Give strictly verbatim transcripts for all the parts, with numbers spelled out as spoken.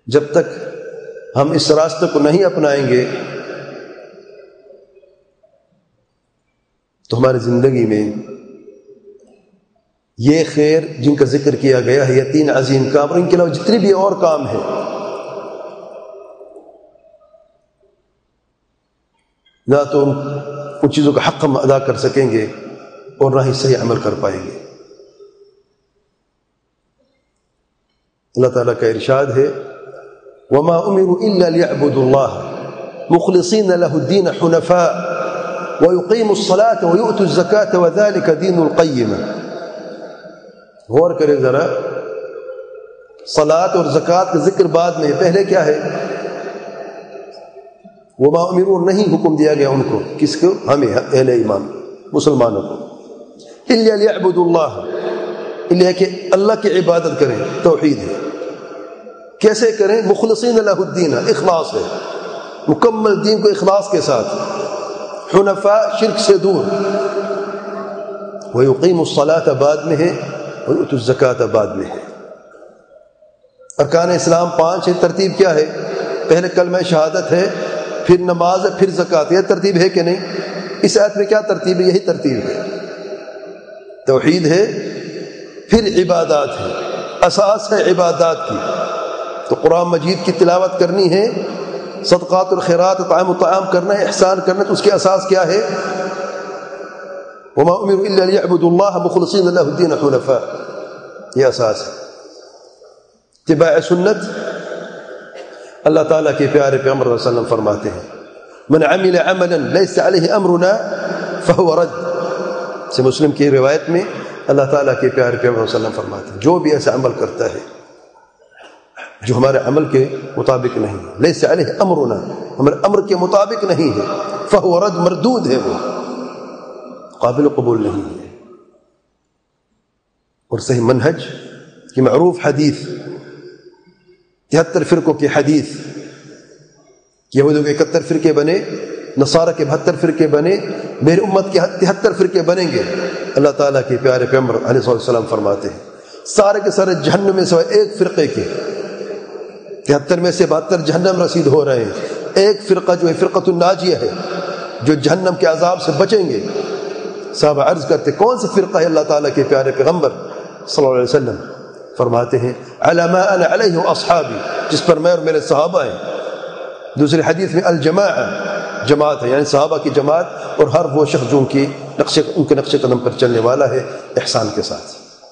جب تک ہم اس راستے کو نہیں اپنائیں گے تو ہماری زندگی میں یہ خیر جن کا ذکر کیا گیا ہے، یہ تین عظیم کام اور ان کے علاوہ جتنے بھی اور کام ہیں، نہ تو ان چیزوں کا حق ہم ادا کر سکیں گے اور نہ ہی صحیح عمل کر پائیں گے۔ اللہ تعالیٰ کا ارشاد ہے وَمَا أُمِرُوا إِلَّا لِيَعْبُدُوا اللَّهَ مُخْلِصِينَ لَهُ الدِّينَ حُنَفَاءَ وَيُقِيمُوا الصَّلَاةَ وَيُؤْتُوا الزَّكَاةَ وَذَلِكَ دِينُ الْقَيِّمَةِ۔ غور کریں ذرا، صلاۃ اور زکوٰۃ کا ذکر بعد میں، پہلے کیا ہے؟ وَمَا أُمِرُوا، نہیں حکم دیا گیا ان کو، کس کو؟ ہمیں، اہل ایمان مسلمانوں کو، إِلَّا لِيَعْبُدُوا اللَّهَ، اللہ کہ اللہ کی عبادت کریں، توحید ہے۔ کیسے کریں؟ مخلصین لہ الدین، اخلاص ہے، مکمل دین کو اخلاص کے ساتھ، حنفاء، شرک سے دور، ویقیم الصلاۃ بعد میں ہے، ویؤتوا الزکاۃ بعد میں ہے۔ ارکان اسلام پانچ ہے، ترتیب کیا ہے؟ پہلے کلمہ شہادت ہے، پھر نماز ہے، پھر زکوٰۃ، یہ ترتیب ہے کہ نہیں؟ اس آیت میں کیا ترتیب ہے؟ یہی ترتیب ہے، توحید ہے، پھر عبادات ہے، اساس ہے عبادات کی۔ تو قرآن مجید کی تلاوت کرنی ہے، صدقات اور خیرات، اطعام و طعام کرنا ہے، احسان کرنا ہے، تو اس کے اساس کیا ہے؟ وما امروا الا ليعبدوا الله مخلصين له الدين حنفاء، یہ اساس ہے۔ اتباع سنت، اللہ تعالیٰ کے پیارے پیغمبر صلی اللہ علیہ وسلم فرماتے ہیں من عمل عملا ليس عليه امرنا فهو رد، سے مسلم کی روایت میں اللہ تعالیٰ کے پیارے پیغمبر صلی اللہ علیہ وسلم فرماتے ہیں جو بھی ایسا عمل کرتا ہے جو ہمارے عمل کے مطابق نہیں ہے، لیس علیہ امرنا، ہمارے امر کے مطابق نہیں ہے، فہو رد، مردود ہے، وہ قابل قبول نہیں ہے۔ اور صحیح منہج کی معروف حدیث، تہتر فرقوں کی حدیث، یہودوں کے اکہتر فرقے بنے، نصارہ کے بہتر فرقے بنے، میری امت کے تہتر فرقے بنیں گے۔ اللہ تعالیٰ کے پیارے پیغمبر علیہ السلام فرماتے ہیں سارے کے سارے جہنم میں سوائے ایک فرقے کے، تہتر میں سے بہتر جہنم رسید ہو رہے ہیں، ایک فرقہ جو ہے فرقۃ الناجیہ ہے، جو جہنم کے عذاب سے بچیں گے۔ صحابہ عرض کرتے کون سی فرقہ ہے؟ اللہ تعالیٰ کے پیارے پیغمبر صلی اللہ علیہ وسلم فرماتے ہیں علی ما انا علیہ اصحابی، جس پر میں اور میرے صحابہ ہیں۔ دوسری حدیث میں الجماعہ، جماعت ہے، یعنی صحابہ کی جماعت اور ہر وہ شخص جو ان کی نقش ان کے نقش قدم پر چلنے والا ہے احسان کے ساتھ۔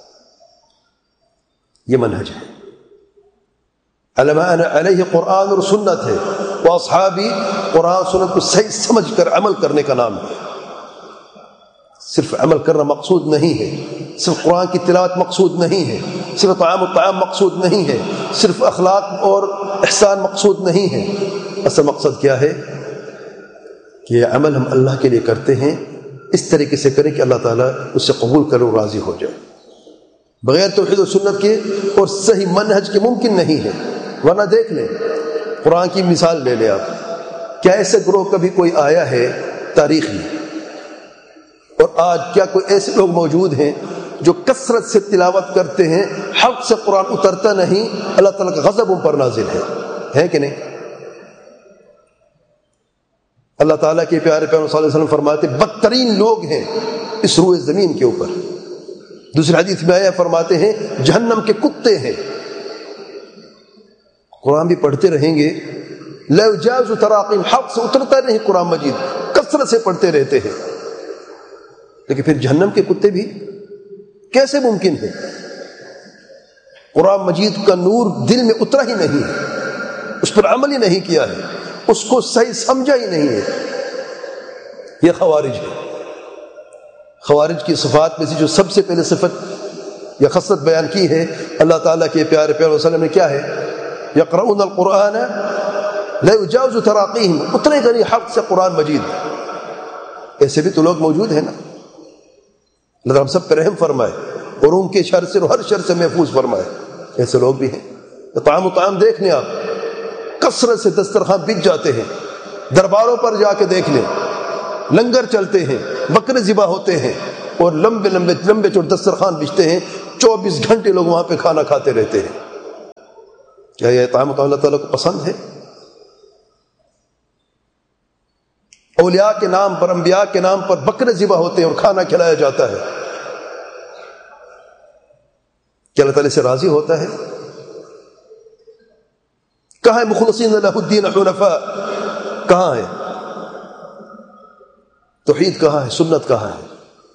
یہ منہج ہے۔ علی ما انا علیہ قرآن اور سنت ہے، وہ اصحابی قرآن سنت کو صحیح سمجھ کر عمل کرنے کا نام ہے۔ صرف عمل کرنا مقصود نہیں ہے، صرف قرآن کی تلاوت مقصود نہیں ہے، صرف طعام و طعام مقصود نہیں ہے، صرف اخلاق اور احسان مقصود نہیں ہے۔ اصل مقصد کیا ہے کہ یہ عمل ہم اللہ کے لیے کرتے ہیں، اس طریقے سے کریں کہ اللہ تعالیٰ اس سے قبول کرے اور راضی ہو جائے۔ بغیر توحید و سنت کے اور صحیح منہج کے ممکن نہیں ہے۔ ورنہ دیکھ لیں، قرآن کی مثال لے لیں آپ، کیا ایسے گروہ کبھی کوئی آیا ہے تاریخ میں؟ اور آج کیا کوئی ایسے لوگ موجود ہیں جو کثرت سے تلاوت کرتے ہیں، حق سے قرآن اترتا نہیں، اللہ تعالیٰ کا غضب ان پر نازل ہے، ہے کہ نہیں؟ اللہ تعالیٰ کے پیارے پیغمبر صلی اللہ علیہ وسلم فرماتے بدترین لوگ ہیں اس روئے زمین کے اوپر۔ دوسری حدیث میں آیا فرماتے ہیں جہنم کے کتے ہیں۔ قرآن بھی پڑھتے رہیں گے، لا یجاوز تراقیم، حق سے اترتا نہیں قرآن مجید، کثرت سے پڑھتے رہتے ہیں، لیکن پھر جہنم کے کتے بھی کیسے ممکن ہے؟ قرآن مجید کا نور دل میں اترا ہی نہیں ہے، اس پر عمل ہی نہیں کیا ہے، اس کو صحیح سمجھا ہی نہیں ہے۔ یہ خوارج ہے۔ خوارج کی صفات میں سے جو سب سے پہلے صفت یا خصلت بیان کی ہے اللہ تعالیٰ کے پیارے پیغمبر صلی اللہ علیہ وسلم نے، کیا ہے؟ یقرؤون القرآن لا یجاوز تراقیہم، اترے گا نہیں حق سے قرآن مجید۔ ایسے بھی تو لوگ موجود ہیں نا، اللہ ہم سب پر رحم فرمائے اور ان کے شر سے اور ہر شر سے محفوظ فرمائے۔ ایسے لوگ بھی ہیں۔ طعام و طعام دیکھ لیں آپ، کثرت سے دسترخوان بچ جاتے ہیں، درباروں پر جا کے دیکھ لیں، لنگر چلتے ہیں، بکرے ذبح ہوتے ہیں، اور لمبے لمبے لمبے چوڑے دسترخوان بچتے ہیں، چوبیس گھنٹے لوگ وہاں پہ کھانا کھاتے رہتے ہیں۔ کیا یہ اطعام کا اللہ تعالیٰ کو پسند ہے؟ اولیاء کے نام پر، انبیاء کے نام پر بکرے ذبح ہوتے ہیں اور کھانا کھلایا جاتا ہے، کیا اللہ تعالیٰ سے راضی ہوتا ہے؟ کہاں ہے مخلصین لہ الدین حنفاء؟ کہاں ہے توحید؟ کہاں ہے سنت؟ کہاں ہے؟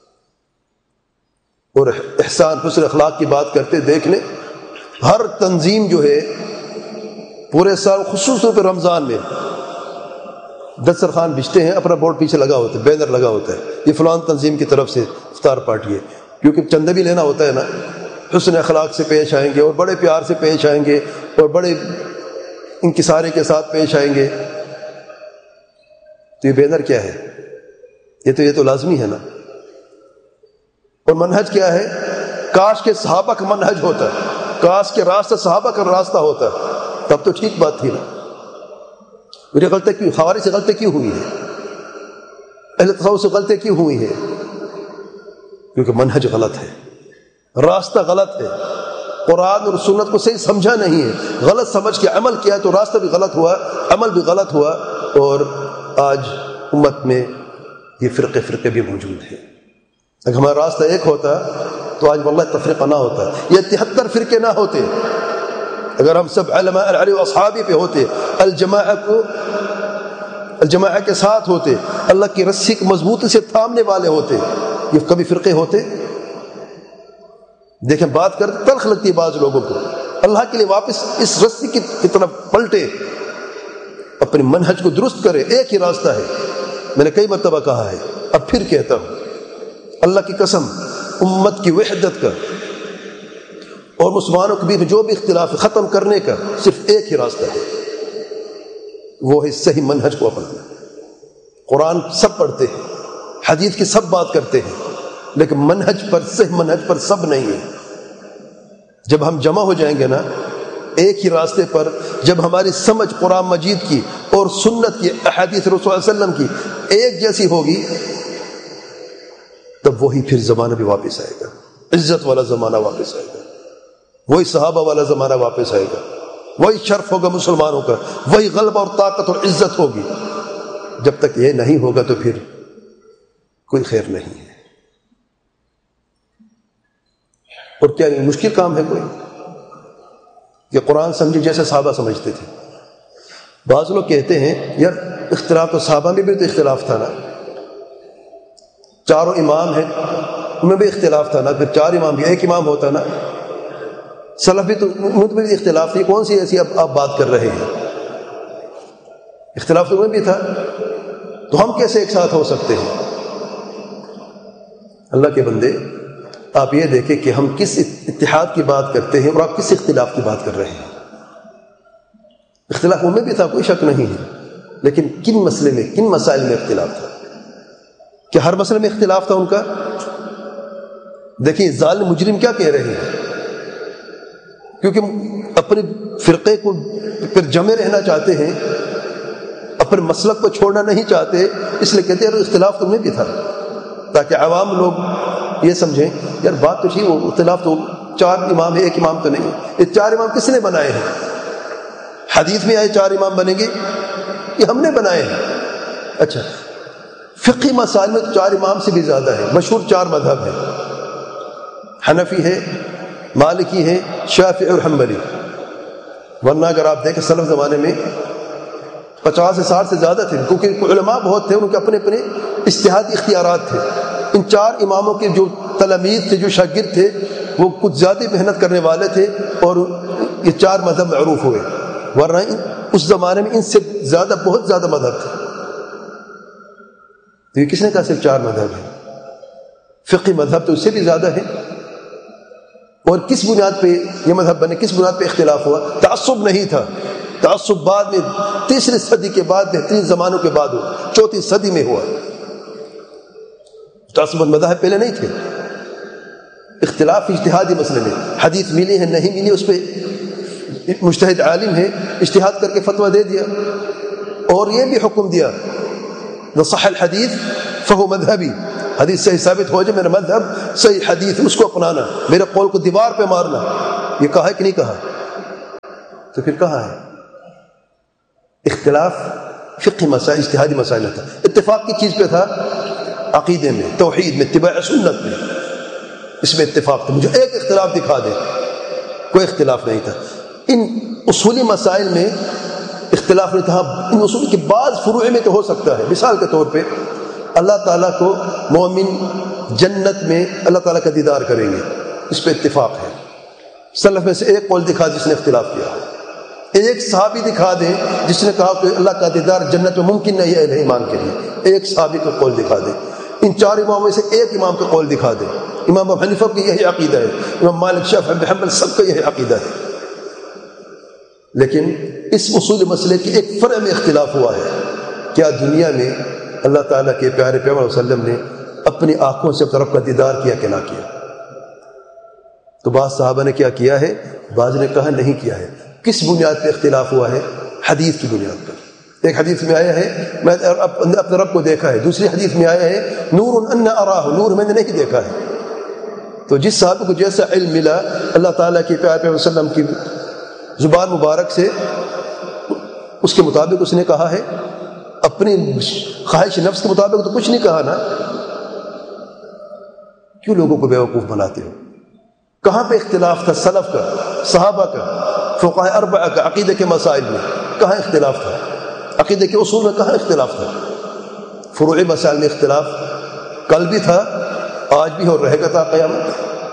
اور احسان حسن اخلاق کی بات کرتے دیکھ لیں، ہر تنظیم جو ہے پورے سال خصوص طور پہ رمضان میں دسترخوان بچتے ہیں، اپنا بورڈ پیچھے لگا ہوتا ہے، بینر لگا ہوتا ہے، یہ فلان تنظیم کی طرف سے افطار پارٹی ہے، کیونکہ چندہ بھی لینا ہوتا ہے نا، حسن اخلاق سے پیش آئیں گے اور بڑے پیار سے پیش آئیں گے اور بڑے انکساری کے ساتھ پیش آئیں گے، تو یہ بینر کیا ہے؟ یہ تو یہ تو لازمی ہے نا۔ اور منہج کیا ہے؟ کاش کے صحابہ کا منہج ہوتا ہے، کاش کے راستہ صحابہ کا راستہ ہوتا ہے، تب تو ٹھیک بات تھی نا۔ میری غلطی کیوں؟ خوارج سے غلطی کیوں ہوئی ہے؟ اہل تصوف سے غلطی کیوں ہوئی ہے؟ کیونکہ منہج غلط ہے، راستہ غلط ہے، قرآن اور سنت کو صحیح سمجھا نہیں ہے، غلط سمجھ کے عمل کیا تو راستہ بھی غلط ہوا، عمل بھی غلط ہوا، اور آج امت میں یہ فرقے فرقے بھی موجود ہیں۔ اگر ہمارا راستہ ایک ہوتا تو آج واللہ تفریقہ نہ ہوتا، یہ تہتر فرقے نہ ہوتے، اگر ہم سب علماء علی و اصحابی پہ ہوتے، الجماعہ کو الجماعہ کے ساتھ ہوتے، اللہ کی رسی کو مضبوطی سے تھامنے والے ہوتے، یہ کبھی فرقے ہوتے؟ دیکھیں بات کرتے تلخ لگتی ہے بعض لوگوں کو، اللہ کے لیے واپس اس رسی کی طرف پلٹے، اپنے منہج کو درست کرے، ایک ہی راستہ ہے۔ میں نے کئی مرتبہ کہا ہے، اب پھر کہتا ہوں، اللہ کی قسم، امت کی وحدت کا اور مسلمانوں کے بیچ جو بھی اختلاف ختم کرنے کا صرف ایک ہی راستہ ہے، وہ ہے صحیح منہج کو اپنانا۔ قرآن سب پڑھتے ہیں، حدیث کی سب بات کرتے ہیں، لیکن منہج پر، صحیح منہج پر سب نہیں ہے۔ جب ہم جمع ہو جائیں گے نا ایک ہی راستے پر، جب ہماری سمجھ قرآن مجید کی اور سنت کی، احادیث رسول صلی اللہ علیہ وسلم کی ایک جیسی ہوگی، تب وہی پھر زمانہ بھی واپس آئے گا، عزت والا زمانہ واپس آئے گا، وہی صحابہ والا زمانہ واپس آئے گا، وہی شرف ہوگا مسلمانوں کا، وہی غلبہ اور طاقت اور عزت ہوگی۔ جب تک یہ نہیں ہوگا تو پھر کوئی خیر نہیں ہے۔ اور کیا یہ مشکل کام ہے کوئی کہ قرآن سمجھے جیسے صحابہ سمجھتے تھے؟ بعض لوگ کہتے ہیں یار اختلاف تو صحابہ میں بھی تو اختلاف تھا نا، چاروں امام ہیں ان میں بھی اختلاف تھا نا، پھر چار امام بھی ایک امام ہوتا نا، سلف بھی تو ان میں بھی اختلاف تھی، کون سی ایسی اب آپ بات کر رہے ہیں؟ اختلاف تو میں بھی تھا، تو ہم کیسے ایک ساتھ ہو سکتے ہیں؟ اللہ کے بندے، آپ یہ دیکھیں کہ ہم کس اتحاد کی بات کرتے ہیں اور آپ کس اختلاف کی بات کر رہے ہیں۔ اختلاف ان میں بھی تھا، کوئی شک نہیں ہے، لیکن کن مسئلے میں، کن مسائل میں اختلاف تھا؟ کہ ہر مسئلے میں اختلاف تھا ان کا؟ دیکھیں ظالم مجرم کیا کہہ رہے ہیں، کیونکہ اپنے فرقے کو پھر جمے رہنا چاہتے ہیں، اپنے مسلک کو چھوڑنا نہیں چاہتے، اس لیے کہتے ہیں اختلاف تو میں بھی تھا، تاکہ عوام لوگ یہ سمجھیں یار بات تو ٹھیک، وہ اختلاف تو چار امام ہے، ایک امام تو نہیں۔ یہ چار امام کس نے بنائے ہیں؟ حدیث میں آئے چار امام بنیں گے، یہ ہم نے بنائے ہیں۔ اچھا، فقہی مسائل میں تو چار امام سے بھی زیادہ ہے، مشہور چار مذہب ہیں، حنفی ہے، مالکی ہے، شافعی اور حنبلی۔ ورنہ اگر آپ دیکھیں سلف زمانے میں پچاس سے ساٹھ سے زیادہ تھے، کیونکہ علماء بہت تھے، ان کے اپنے اپنے اجتہادی اختیارات تھے۔ ان چار اماموں کے جو تلامید تھے، جو شاگرد تھے، وہ کچھ زیادہ محنت کرنے والے تھے اور یہ چار مذہب معروف ہوئے، ورنہ اس زمانے میں ان سے زیادہ، بہت زیادہ مذہب تھے۔ تو یہ کس نے کہا صرف چار مذہب ہیں؟ فقہی مذہب تو اس سے بھی زیادہ ہے۔ اور کس بنیاد پہ یہ مذہب بنے، کس بنیاد پہ اختلاف ہوا؟ تعصب نہیں تھا، تعصب بعد میں تیسری صدی کے بعد، بہترین زمانوں کے بعد ہوا، چوتھی صدی میں ہوا۔ تعصب مذاہب پہلے نہیں تھے۔ اختلاف اجتہادی مسئلے میں، حدیث ملی ہے نہیں ملی، اس پہ مجتہد عالم ہے، اجتہاد کر کے فتویٰ دے دیا، اور یہ بھی حکم دیا وہ صح الحدیث فہو مذہبی، حدیث صحیح ثابت ہو جائے میرا مذہب صحیح حدیث، اس کو اپنانا، میرے قول کو دیوار پہ مارنا۔ یہ کہا ہے کہ نہیں کہا؟ تو پھر کہاں ہے؟ اختلاف فقہ مسائل اجتہادی مسائل تھا، اتفاق کی چیز پہ تھا عقیدے میں، توحید میں، اتباع سنت میں، اس میں اتفاق تھا. مجھے ایک اختلاف دکھا دے. کوئی اختلاف نہیں تھا. ان اصولی مسائل میں اختلاف نہیں تھا. ان اصول کے بعض فروع میں تو ہو سکتا ہے. مثال کے طور پہ اللہ تعالیٰ کو مومن جنت میں اللہ تعالیٰ کا دیدار کریں گے، اس پہ اتفاق ہے. سلف میں سے ایک قول دکھا جس نے اختلاف کیا. ایک صحابی دکھا دیں جس نے کہا کہ اللہ کا دیدار جنت میں ممکن نہیں ہے اہل ایمان کے لیے. ایک صحابی کا قول دکھا دیں. ان چار اماموں میں سے ایک امام کا قول دکھا دیں. امام ابو حنیفہ کی یہی عقیدہ ہے، امام مالک، شافعی، احمد بن حنبل سب کا یہی عقیدہ ہے. لیکن اس اصول مسئلے کے ایک فرع میں اختلاف ہوا ہے. کیا دنیا میں اللہ تعالیٰ کے پیارے پیغمبر صلی اللہ علیہ وسلم نے اپنی آنکھوں سے اپنے رب کا دیدار کیا کہ نہ کیا؟ تو بعض صحابہ نے کیا کیا ہے، بعض نے کہا نہیں کیا ہے. کس بنیاد پہ اختلاف ہوا ہے؟ حدیث کی بنیاد پر. ایک حدیث میں آیا ہے میں اپنے رب کو دیکھا ہے، دوسری حدیث میں آیا ہے نور ان اراہ، نور میں نے نہیں دیکھا ہے. تو جس صحابی کو جیسا علم ملا اللہ تعالیٰ کے پیارے پیغمبر صلی اللہ علیہ وسلم کی زبان مبارک سے، اس کے مطابق اس نے کہا ہے. اپنی خواہش نفس کے مطابق تو کچھ نہیں کہا نا. کیوں لوگوں کو بیوقوف بناتے ہو؟ کہاں پہ اختلاف تھا سلف کا، صحابہ کا، فقہاء اربعہ کا عقیدے کے مسائل میں؟ کہاں اختلاف تھا؟ عقیدے کے اصول میں کہاں اختلاف تھا؟ فروعی مسائل میں اختلاف کل بھی تھا، آج بھی اور رہے گا تا قیامت.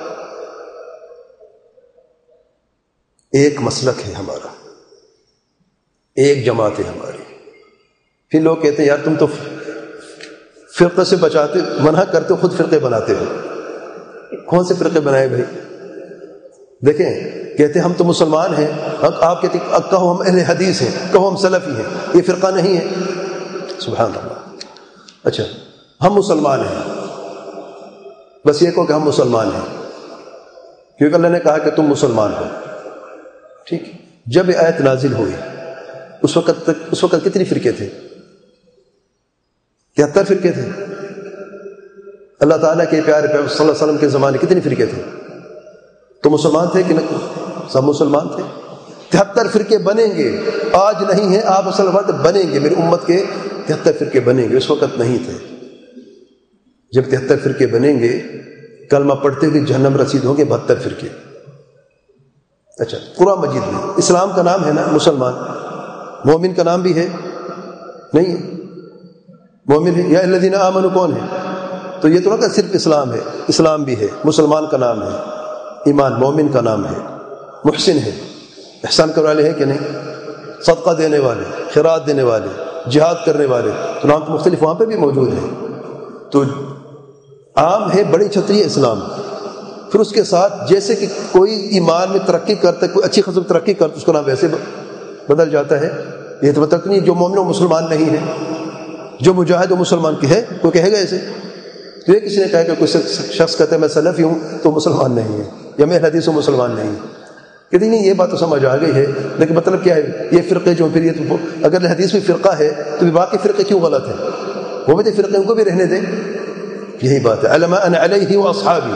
ایک مسلک ہے ہمارا، ایک جماعت ہے ہماری. پھر لوگ کہتے ہیں یار تم تو فرقے سے بچاتے، منع کرتے ہو، خود فرقے بناتے ہو. کون سے فرقے بنائے بھائی؟ دیکھیں کہتے ہیں ہم تو مسلمان ہیں، آپ کہتے ہیں کہو ہم اہل حدیث ہیں، کہو ہم سلفی ہیں، یہ فرقہ نہیں ہے. سبحان اللہ. اچھا ہم مسلمان ہیں، بس یہ کہو کہ ہم مسلمان ہیں کیونکہ اللہ نے کہا کہ تم مسلمان ہو. ٹھیک. جب یہ آیت نازل ہوئی اس وقت تک اس وقت کتنی فرقے تھے؟ تہتر فرقے تھے. اللہ تعالیٰ کے پیارے پیغمبر صلی اللہ علیہ وسلم کے زمانے کتنی فرقے تھے؟ تو مسلمان تھے کہ نہیں؟ سب مسلمان تھے. تہتر فرقے بنیں گے، آج نہیں ہیں، آپ اصل وقت بنیں گے، میری امت کے تہتر فرقے بنیں گے. اس وقت نہیں تھے. جب تہتر فرقے بنیں گے کلمہ پڑھتے ہوئے جہنم رسید ہوں گے بہتر فرقے. اچھا قرآن مجید میں اسلام کا نام ہے نا مسلمان، مومن کا نام بھی ہے نہیں ہے؟ مومن ہے یا الذین آمنوا کون ہے؟ تو یہ تو نہ کہ صرف اسلام ہے، اسلام بھی ہے، مسلمان کا نام ہے، ایمان مومن کا نام ہے، محسن ہے، احسان کرنے والے ہیں کہ نہیں، صدقہ دینے والے، خیرات دینے والے، جہاد کرنے والے. تو نام تو مختلف وہاں پہ بھی موجود ہیں. تو عام ہے بڑی چھتری اسلام. پھر اس کے ساتھ جیسے کہ کوئی ایمان میں ترقی کرتا ہے، کوئی اچھی خصوص ترقی کرتا اس کا نام ویسے بدل جاتا ہے. یہ تو مطلب نہیں جو مومن و مسلمان نہیں ہے، جو مجاہد و مسلمان کی ہے. کوئی کہے گا ایسے؟ تو یہ کسی نے کہا کہ کوئی شخص کہتا ہے میں سلفی ہوں تو مسلمان نہیں ہے، یا میں حدیث و مسلمان نہیں ہے. کہتے نہیں یہ بات تو سمجھ آ گئی ہے، لیکن مطلب کیا ہے یہ فرقے جو پھر یہ تو اگر حدیث میں فرقہ ہے تو باقی فرقے کیوں غلط ہیں؟ وہ بھی فرقے ان کو بھی رہنے دیں. یہی بات ہے علما انا علیہ و اصحابی.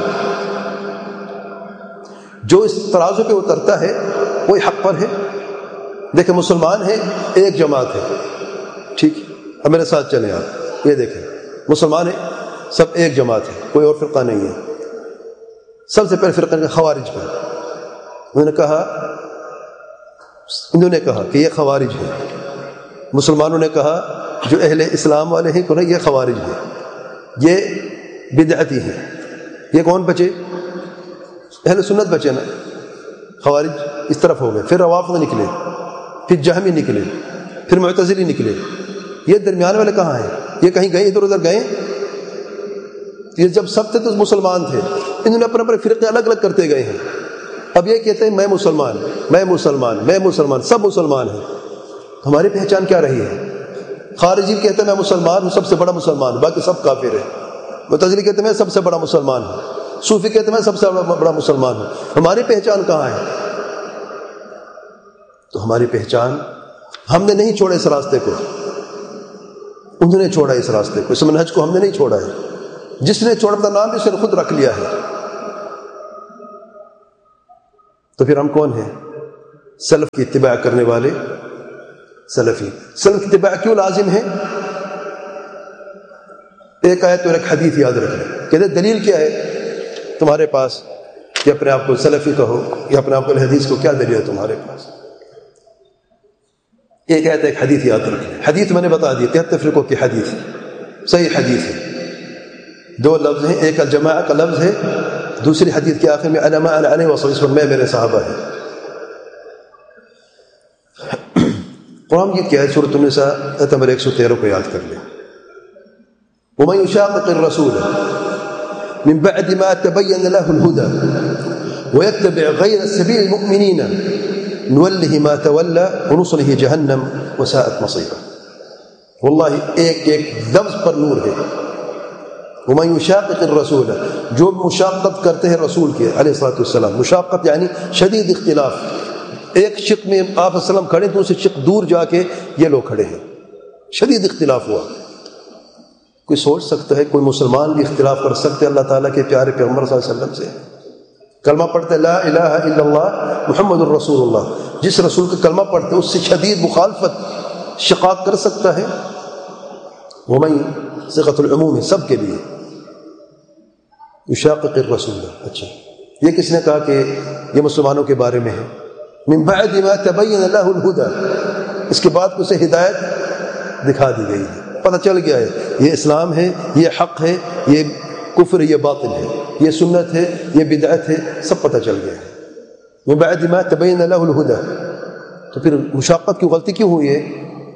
جو اس ترازو پہ اترتا ہے وہی حق پر ہے. دیکھیں مسلمان ہیں، ایک جماعت ہے. ٹھیک ہے، اب میرے ساتھ چلیں آپ. یہ دیکھیں مسلمان ہیں، سب ایک جماعت ہے، کوئی اور فرقہ نہیں ہے. سب سے پہلے فرقہ خوارج پر انہوں نے کہا انہوں نے کہا کہ یہ خوارج ہے. مسلمانوں نے کہا جو اہل اسلام والے ہیں کہ یہ خوارج ہے، یہ بدعتی ہیں. یہ کون بچے؟ اہل سنت بچے نا. خوارج اس طرف ہو گئے، پھر روافض نکلے، پھر جہمی نکلے، پھر معتزلی نکلے. یہ درمیان والے کہاں ہیں؟ یہ کہیں گئے ادھر ادھر گئے؟ یہ جب سب تھے تو مسلمان تھے، انہوں نے اپنے اپنے فرقے الگ الگ کرتے گئے ہیں. اب یہ کہتے ہیں میں مسلمان میں مسلمان میں مسلمان سب مسلمان ہیں. ہماری پہچان کیا رہی ہے؟ خارجی کہتے ہیں میں مسلمان ہوں، سب سے بڑا مسلمان ہوں، باقی سب کافر ہیں. معتزلی کہتے ہیں میں سب سے بڑا مسلمان ہوں. صوفی کہتے ہیں میں سب سے بڑا مسلمان ہوں. ہماری پہچان کہاں ہے؟ تو ہماری پہچان، ہم نے نہیں چھوڑا اس راستے کو، انہوں نے چھوڑا اس راستے کو. اس منہج کو ہم نے نہیں چھوڑا ہے. جس نے چھوڑا اپنا نام اس نے خود رکھ لیا ہے. تو پھر ہم کون ہیں؟ سلف کی اتباع کرنے والے سلفی. سلف کی اتباع کیوں لازم ہے؟ ایک آیت اور ایک حدیث یاد رکھنا. کہتے دلیل کیا ہے تمہارے پاس کہ اپنے آپ کو سلفی کہو یا اپنے آپ کو حدیث کو؟ کیا دلیل ہے تمہارے پاس؟ ایک آیت ایک حدیث یاد رکھنا. حدیث میں نے بتا دی تہتر فرقوں کی حدیث صحیح حدیث ہے. دو لفظ ہیں، ایک الجماعہ کا لفظ ہے، دوسری حدیث کے آخر میں انا ما انا علیہ وصحبہ، اس پر میں میرے صحابہ ہیں. قرآن مجید کیا ہے؟ سورۃ النساء آیت نمبر ایک سو تیرہ کو یاد کر لیں. ومن يشاقق الرسول من بعد ما تبين له الهدى ويتبع غير سبيل المؤمنين نوله ما تولى ونصله جهنم وساءت مصيرا. واللہ ایک ایک لفظ پر نور ہے. ومن يشاقق الرسول، جو مشاقت کرتے ہیں رسول کے علیہ الصلوۃ والسلام. مشاقت یعنی شدید اختلاف. ایک شق میں آپ صلی اللہ علیہ وسلم کھڑے تو اسے شق دور جا کے یہ لوگ کھڑے ہیں، شدید اختلاف ہوا. کوئی سوچ سکتا ہے کوئی مسلمان بھی اختلاف کر سکتے اللہ تعالیٰ کے پیارے پیغمبر صلی اللہ علیہ وسلم سے؟ کلمہ پڑھتے لا الہ الا اللہ محمد الرسول اللہ، جس رسول کا کلمہ پڑھتے اس سے شدید مخالفت شقاق کر سکتا ہے؟ ومن صيغۃ العموم ہے، سب کے لیے. یشاقق الرسول. اچھا یہ کس نے کہا کہ یہ مسلمانوں کے بارے میں ہے؟ من بعد ما تبین له الهدى، اس کے بعد اسے ہدایت دکھا دی گئی ہے، پتہ چل گیا ہے یہ اسلام ہے، یہ حق ہے، یہ کفر ہے، یہ باطل ہے، یہ سنت ہے، یہ بدعت ہے، سب پتہ چل گیا ہے. من بعد ما تبین له الهدى. تو پھر مشاقت کی غلطی کیوں ہوئی ہے؟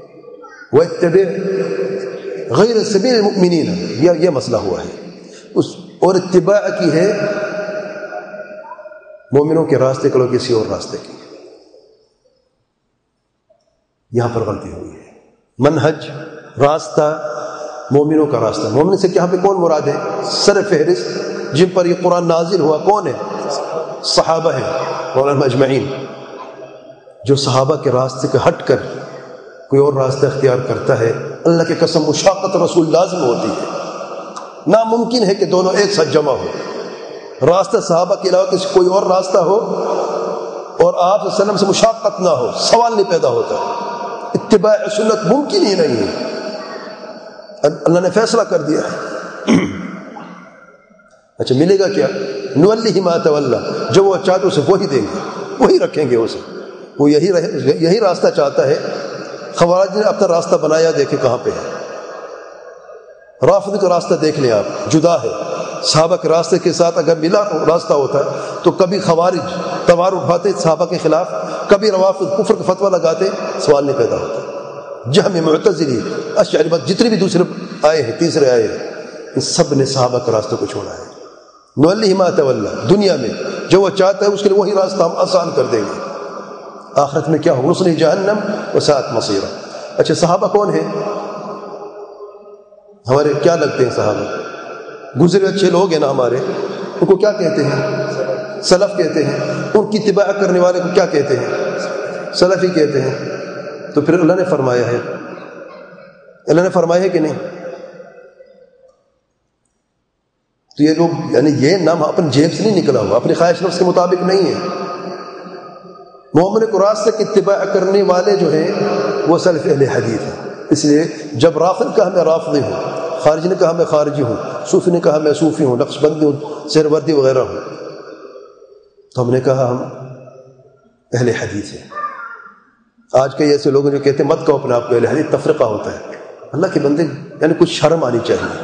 وَاتَّبِعْ غَيْرَ سَبِيلِ الْمُؤْمِنِينَ، یہ یہ مسئلہ ہوا ہے. اس اور اتباع کی ہے مومنوں کے راستے کے لوگ کسی اور راستے کی. یہاں پر غلطی ہوئی ہے. منہج، راستہ مومنوں کا راستہ. مومن سے یہاں پہ کون مراد ہے؟ سر فہرست جن پر یہ قرآن نازل ہوا کون ہے؟ صحابہ ہیں اور اجمعین. جو صحابہ کے راستے کے ہٹ کر کوئی اور راستہ اختیار کرتا ہے، اللہ کی قسم مشاقت رسول لازم ہوتی ہے. ناممکن ہے کہ دونوں ایک ساتھ جمع ہو. راستہ صحابہ کے علاوہ کسی کوئی اور راستہ ہو اور آپ صلی اللہ علیہ وسلم سے مشاقت نہ ہو، سوال نہیں پیدا ہوتا. اتباع سنت ممکن ہی نہیں ہے. اللہ نے فیصلہ کر دیا ہے. اچھا ملے گا کیا؟ نولی ما تولی، جو وہ چاہتے اسے وہی دیں گے، وہی رکھیں گے اسے. وہ یہی یہی راستہ چاہتا ہے. خوارج نے اپنا راستہ بنایا، دیکھیں کہاں پہ ہے. رافضی کا راستہ دیکھ لیں آپ، جدا ہے. صحابہ کے راستے کے ساتھ اگر ملا راستہ ہوتا تو کبھی خوارج تلوار اٹھاتے صحابہ کے خلاف، کبھی روافض کفر کا فتویٰ لگاتے، سوال نہیں پیدا ہوتا. جہمی، معتزلی، اشعری، جتنے بھی دوسرے آئے ہیں، تیسرے آئے ہیں، ان سب نے صحابہ کے راستے کو چھوڑا ہے. نولی ما تولی، دنیا میں جو وہ چاہتا ہے اس کے لیے وہی راستہ ہم آسان کر دیں گے. آخرت میں کیا ہو؟ نصلی جہنم وساءت مصیرا. اچھا صحابہ کون ہیں؟ ہمارے کیا لگتے ہیں صحابہ؟ گزرے اچھے لوگ ہیں نا ہمارے، ان کو کیا کہتے ہیں؟ سلف کہتے ہیں. ان کی اتباع کرنے والے کو کیا کہتے ہیں؟ سلفی کہتے ہیں. تو پھر اللہ نے فرمایا ہے، اللہ نے فرمایا ہے کہ نہیں؟ تو یہ لوگ یعنی یہ نام اپنے جیب سے نہیں نکلا ہوا، اپنی خواہش نفس کے مطابق نہیں ہے. مومن کو راستے کی اتباع کرنے والے جو ہیں وہ سلف اہل حدیث ہیں. اس لیے جب رافض کہا میں رافضی ہوں، خارجی نے کہا میں خارجی ہوں، صوفی نے کہا میں صوفی ہوں، نقش بندی ہوں، سہروردی وغیرہ ہوں، تو ہم نے کہا ہم اہل حدیث ہیں. آج کئی ایسے لوگ جو کہتے ہیں مت کہو اپنے آپ کو اہل حدیث، تفرقہ ہوتا ہے. اللہ کے بندے یعنی کچھ شرم آنی چاہیے.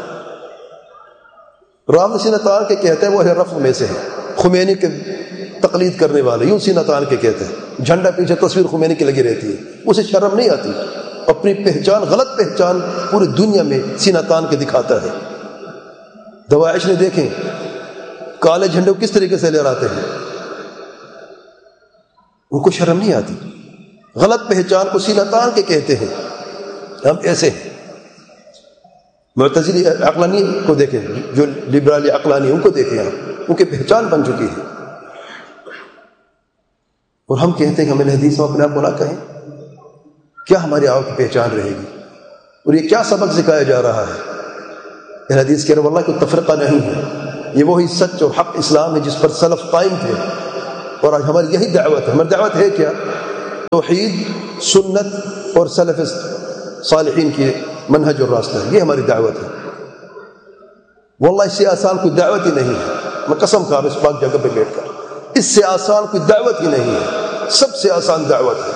رام سینہ تان کے کہتے ہیں وہ اہل رفض میں سے ہیں، خمینی کے تقلید کرنے والے یوں سینہ تان کے کہتے ہیں، جھنڈا پیچھے تصویر خمینی کی لگی رہتی ہے، اسے شرم نہیں آتی. اپنی پہچان، غلط پہچان پوری دنیا میں سینہ تان کے دکھاتا ہے. دواعش نے دیکھیں کالے جھنڈے کو کس طریقے سے لہراتے ہیں، ان کو شرم نہیں آتی. غلط پہچان کو سینہ تان کے کہتے ہیں. ہم ایسے ہیں. معتزلی عقلانی کو دیکھیں، جو لبرالی عقلانی، ان کو دیکھیں، ان کی پہچان بن چکی ہے. اور ہم کہتے ہیں کہ ہمیں حدیث میں اپنے آپ کو نہ کہیں. کیا ہماری آؤ کی پہچان رہے گی؟ اور یہ کیا سبق سکھایا جا رہا ہے؟ اہل حدیث کہہ رہے واللہ کوئی تفرقہ نہیں ہے، یہ وہی سچ اور حق اسلام ہے جس پر سلف قائم تھے. اور آج ہماری یہی دعوت ہے. ہماری دعوت ہے کیا؟ توحید، سنت اور سلف صالحین کی منہج اور راستہ ہے، یہ ہماری دعوت ہے۔ واللہ اس سے آسان کوئی دعوت ہی نہیں ہے، میں قسم کھا رہا ہوں اس پاک جگہ پہ بیٹھ کر، اس سے آسان کوئی دعوت ہی نہیں ہے، سب سے آسان دعوت ہے۔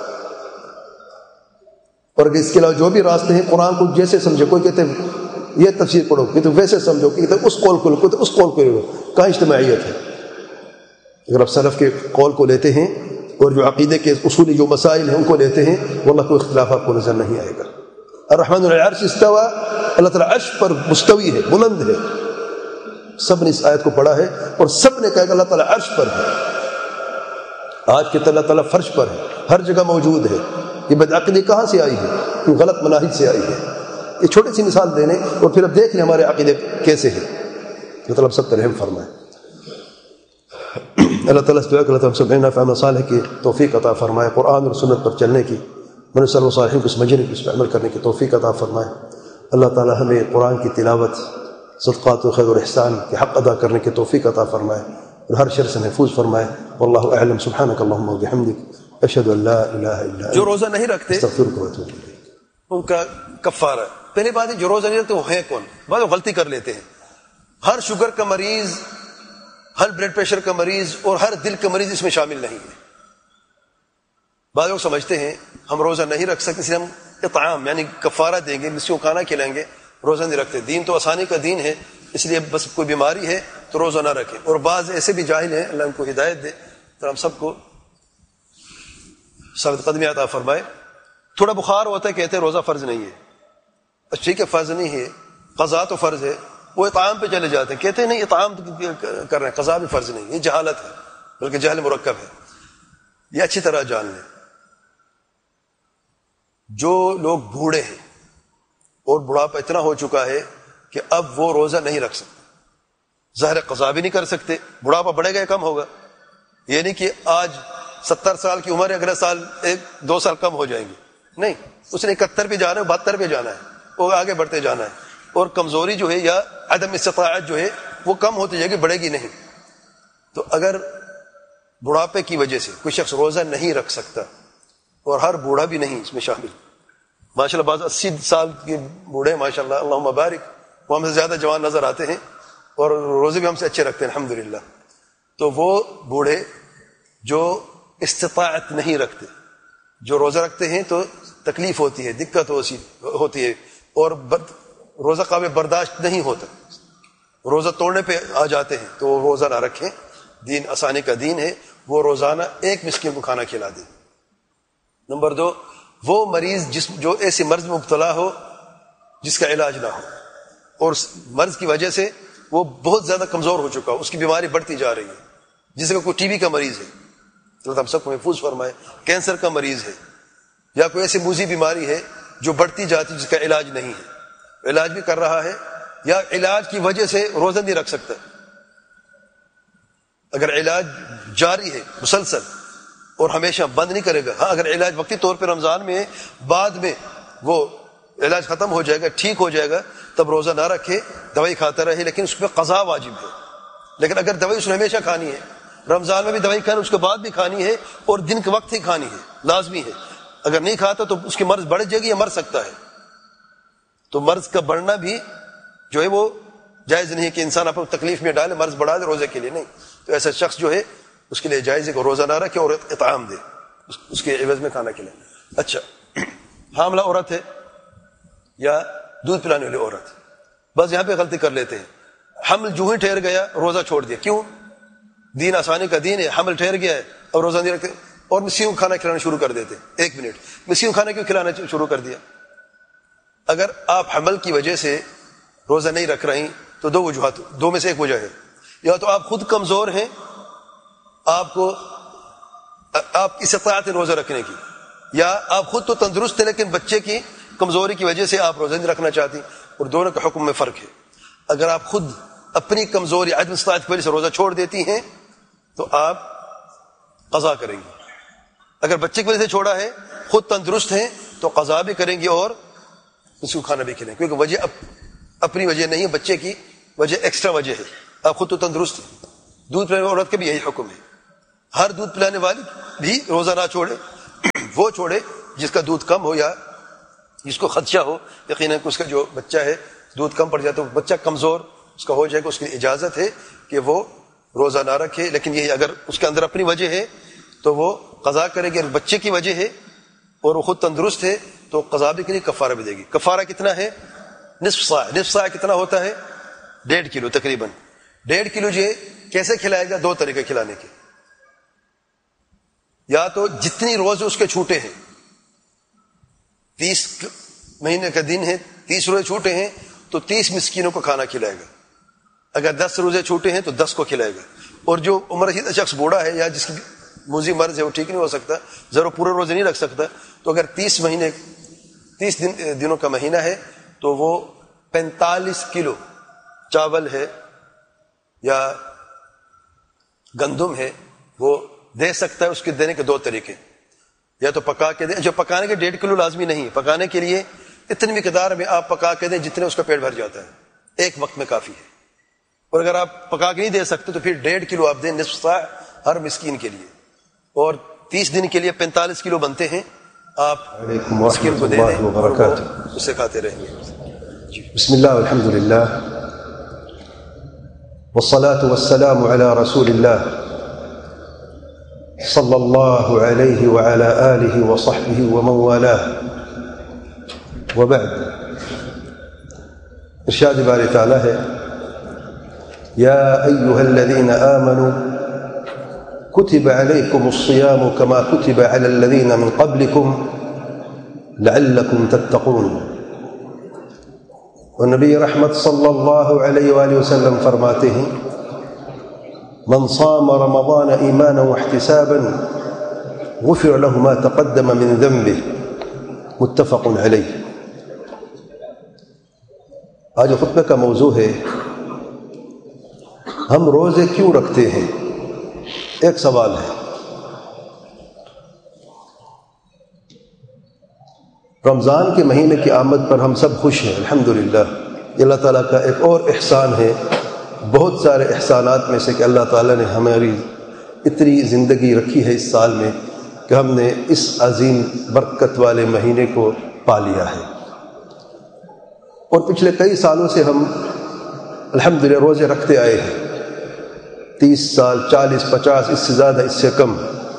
اور اگر اس کے علاوہ جو بھی راستے ہیں، قرآن کو جیسے سمجھو، کوئی کہتے ہیں یہ تفسیر پڑھو، کہ تو ویسے سمجھو، کہ اس قول کو لو، اس قول کو لو، کہاں اجتماعیت ہے؟ اگر آپ سلف کے قول کو لیتے ہیں اور جو عقیدے کے اصولی جو مسائل ہیں ان کو لیتے ہیں، واللہ کوئی اختلاف آپ کو نظر نہیں آئے گا۔ الرحمن علی العرش استوى، اللہ تعالیٰ عرش پر مستوی ہے، بلند ہے۔ سب نے اس آیت کو پڑھا ہے اور سب نے کہا کہ اللہ تعالیٰ عرش پر ہے۔ آج کے اللہ تعالیٰ فرش پر ہے، ہر جگہ موجود ہے۔ یہ بدعقیدی کہاں سے آئی ہے؟ یہ غلط مناہج سے آئی ہے۔ یہ چھوٹی سی مثال دینے اور پھر اب دیکھ لیں ہمارے عقیدے کیسے ہیں۔ مطلب سب پر رحم فرمائے۔ اللہ تعالیٰ سے دعا کہ اللہ تعالیٰ سب نافع صالح کی توفیق عطا فرمائے، قرآن اور سنت پر چلنے کی، من صلی اللہ علیہ کو سمجھنے کی، اس پر عمل کرنے کی توفیق عطا فرمائے۔ اللہ تعالیٰ ہمیں قرآن کی تلاوت، صدقات و خیر اور احسان کے حق ادا کرنے کی توفیق عطا فرمائے اور ہر شر سے محفوظ فرمائے۔ واللہ اعلم، سبحانک اللہم و بحمدک، اشہد ان لا الہ الا انت، جو روزہ نہیں رکھتے استغفرک و اتوب الیک، ان کا کفارہ۔ پہلی بات ہے جو روزہ نہیں رکھتے وہ ہیں کون؟ بعض غلطی کر لیتے ہیں۔ ہر شوگر کا مریض، ہر بلڈ پریشر کا مریض اور ہر دل کا مریض اس میں شامل نہیں ہے۔ بعض لوگ سمجھتے ہیں ہم روزہ نہیں رکھ سکتے اس لیے ہم اطعام یعنی کفارہ دیں گے، مسکینوں کو کھانا کھلائیں گے، روزہ نہیں رکھتے۔ دین تو آسانی کا دین ہے، اس لیے بس کوئی بیماری ہے تو روزہ نہ رکھیں۔ اور بعض ایسے بھی جاہل ہیں، اللہ ان کو ہدایت دے، تو ہم سب کو ثابت قدمی عطا فرمائے۔ تھوڑا بخار ہوتا ہے کہتے ہیں روزہ فرض نہیں ہے۔ ٹھیک ہے، فرض نہیں ہے، قضا تو فرض ہے۔ وہ اطعام پہ چلے جاتے ہیں، کہتے ہیں نہیں اطعام کر رہے ہیں، قضا بھی فرض نہیں۔ یہ جہالت ہے، بلکہ جہل مرکب ہے۔ یہ اچھی طرح جان لیں، جو لوگ بوڑھے ہیں اور بڑھاپا اتنا ہو چکا ہے کہ اب وہ روزہ نہیں رکھ سکتے، ظاہر قضا بھی نہیں کر سکتے، بڑھاپا بڑھے گا یا کم ہوگا؟ یہ نہیں کہ آج ستر سال کی عمر ہے، اگلے سال ایک دو سال کم ہو جائیں گے، نہیں، اس نے اکہتر پہ جانا ہے، بہتر پہ جانا ہے، وہ آگے بڑھتے جانا ہے۔ اور کمزوری جو ہے یا عدم استطاعت جو ہے وہ کم ہوتی جائے گی، بڑھے گی نہیں۔ تو اگر بڑھاپے کی وجہ سے کوئی شخص روزہ نہیں رکھ سکتا، اور ہر بوڑھا بھی نہیں اس میں شامل، ماشاء اللہ بعض اسی سال کے بوڑھے ماشاء اللہ اللہم بارک، وہ ہم سے زیادہ جوان نظر آتے ہیں اور روزے بھی ہم سے اچھے رکھتے ہیں الحمدللہ۔ تو وہ بوڑھے جو استطاعت نہیں رکھتے، جو روزہ رکھتے ہیں تو تکلیف ہوتی ہے، دقت ہوتی ہے اور روزہ قابل برداشت نہیں ہوتا، روزہ توڑنے پہ آ جاتے ہیں، تو وہ روزہ نہ رکھیں۔ دین آسانی کا دین ہے، وہ روزانہ ایک مسکین کو کھانا کھلا دیں۔ نمبر دو، وہ مریض جس جو ایسے مرض میں مبتلا ہو جس کا علاج نہ ہو اور اس مرض کی وجہ سے وہ بہت زیادہ کمزور ہو چکا ہو، اس کی بیماری بڑھتی جا رہی ہے، جس کا کوئی ٹی بی کا مریض ہے، اللہ ہم سب کو محفوظ فرمائے، کینسر کا مریض ہے، یا کوئی ایسی موذی بیماری ہے جو بڑھتی جاتی جس کا علاج نہیں ہے، علاج بھی کر رہا ہے یا علاج کی وجہ سے روزہ نہیں رکھ سکتا۔ اگر علاج جاری ہے مسلسل اور ہمیشہ بند نہیں کرے گا، ہاں اگر علاج وقتی طور پہ رمضان میں بعد میں وہ علاج ختم ہو جائے گا، ٹھیک ہو جائے گا، تب روزہ نہ رکھے، دوائی کھاتا رہے، لیکن اس پہ قضا واجب ہے۔ لیکن اگر دوائی اس نے ہمیشہ کھانی ہے، رمضان میں بھی دوائی کھانی، اس کے بعد بھی کھانی ہے اور دن کے وقت ہی کھانی ہے، لازمی ہے، اگر نہیں کھاتا تو اس کی مرض بڑھ جائے گی یا مر سکتا ہے۔ تو مرض کا بڑھنا بھی جو ہے وہ جائز نہیں ہے کہ انسان اپنے تکلیف میں ڈالے، مرض بڑھا دے روزے کے لیے، نہیں۔ تو ایسا شخص جو ہے اس کے لیے جائز ہے کہ روزہ نہ رکھے اور اطعام دے، اس کے عوض میں کھانا کھلائے۔ اچھا، حاملہ عورت ہے یا دودھ پلانے والی عورت، بس یہاں پہ غلطی کر لیتے ہیں، حمل جو ہی ٹھہر گیا روزہ چھوڑ دیا۔ کیوں؟ دین آسانی کا دین ہے، حمل ٹھہر گیا ہے اور روزہ نہیں رکھتے، اور مسکینوں کو کھانا کھلانا شروع کر دیتے۔ ایک منٹ، مسکینوں کو کھانا کیوں کھلانا شروع کر دیا؟ اگر آپ حمل کی وجہ سے روزہ نہیں رکھ رہی تو دو وجوہات، دو میں سے ایک وجہ ہے، یا تو آپ خود کمزور ہیں، آپ کو آپ کی استطاعت ہے روزہ رکھنے کی، یا آپ خود تو تندرست ہیں لیکن بچے کی کمزوری کی وجہ سے آپ روزہ نہیں رکھنا چاہتی، اور دونوں کے حکم میں فرق ہے۔ اگر آپ خود اپنی کمزوری عدم استطاعت کی وجہ سے روزہ چھوڑ دیتی ہیں تو آپ قضا کریں گی، اگر بچے کی وجہ سے چھوڑا ہے، خود تندرست ہیں تو قضا بھی کریں گی اور اس کو کھانا بھی کھلائیں، کیونکہ وجہ اپنی وجہ نہیں ہے، بچے کی وجہ ایکسٹرا وجہ ہے، آپ خود تو تندرست ہیں۔ دودھ پلانے والی عورت کا بھی یہی حکم ہے، ہر دودھ پلانے والی بھی روزہ نہ چھوڑے، وہ چھوڑے جس کا دودھ کم ہو یا جس کو خدشہ ہو یقیناً کہ اس کا جو بچہ ہے دودھ کم پڑ جاتا ہے، بچہ کمزور اس کا ہو جائے گا، اس کی اجازت ہے کہ وہ روزہ نہ رکھے، لیکن یہ اگر اس کے اندر اپنی وجہ ہے تو وہ قضا کرے گی، اگر بچے کی وجہ ہے اور وہ خود تندرست ہے تو قضا بھی کے لیے کفارہ بھی دے گی۔ کفارہ کتنا ہے؟ نصف صاع۔ نصف صاع کتنا ہوتا ہے؟ ڈیڑھ کلو تقریباً۔ ڈیڑھ کلو جو ہے کیسے کھلائے گا؟ دو طریقے کھلانے کے، یا تو جتنی روزے اس کے چھوٹے ہیں، تیس مہینے کا دن ہے، تیس روزے چھوٹے ہیں تو تیس مسکینوں کو کھانا کھلائے گا، اگر دس روزے چھوٹے ہیں تو دس کو کھلائے گا، اور جو عمر رسیدہ شخص بوڑھا ہے یا جس کی موذی مرض ہے وہ ٹھیک نہیں ہو سکتا، ضرور پورے روزے نہیں رکھ سکتا، تو اگر تیس مہینے تیس دن دنوں کا مہینہ ہے تو وہ پینتالیس کلو چاول ہے یا گندم ہے وہ دے سکتا ہے۔ اس کے دینے کے دو طریقے، یا تو پکا کے دیں، جو پکانے کے ڈیڑھ کلو لازمی نہیں، پکانے کے لیے اتنی مقدار میں آپ پکا کے دیں جتنے اس کا پیٹ بھر جاتا ہے، ایک وقت میں کافی ہے، اور اگر آپ پکا کے نہیں دے سکتے تو پھر ڈیڑھ کلو آپ دیں، نصف صاع ہر مسکین کے لیے، اور تیس دن کے لیے پینتالیس کلو بنتے ہیں، آپ مسکین کو دے دیں اور وہ اسے کھاتے رہیں گے۔ بسم اللہ والحمد للہ والصلاة والسلام على رسول اللہ صلی اللہ علیہ وعلى آلہ وصحبہ ومن والاه، وبعد۔ ارشاد باری تعالی ہے، یا ایہا الذین آمنوا کتب علیکم الصیام کما کتب علی الذین من قبلکم لعلکم تتقون۔ اور نبی رحمت صلی اللہ علیہ وآلہ وسلم فرماتے ہیں، من صام رمضان ایمانا واحتسابا غفر له ما تقدم من ذنبه، متفق علیہ۔ آج خطبہ کا موضوع ہے ہم روزے کیوں رکھتے ہیں؟ ایک سوال ہے۔ رمضان کے مہینے کی آمد پر ہم سب خوش ہیں الحمدللہ، یہ اللہ تعالیٰ کا ایک اور احسان ہے بہت سارے احسانات میں سے کہ اللہ تعالیٰ نے ہماری اتنی زندگی رکھی ہے اس سال میں کہ ہم نے اس عظیم برکت والے مہینے کو پا لیا ہے، اور پچھلے کئی سالوں سے ہم الحمدللہ روزے رکھتے آئے ہیں، تیس سال، چالیس، پچاس، اس سے زیادہ، اس سے کم۔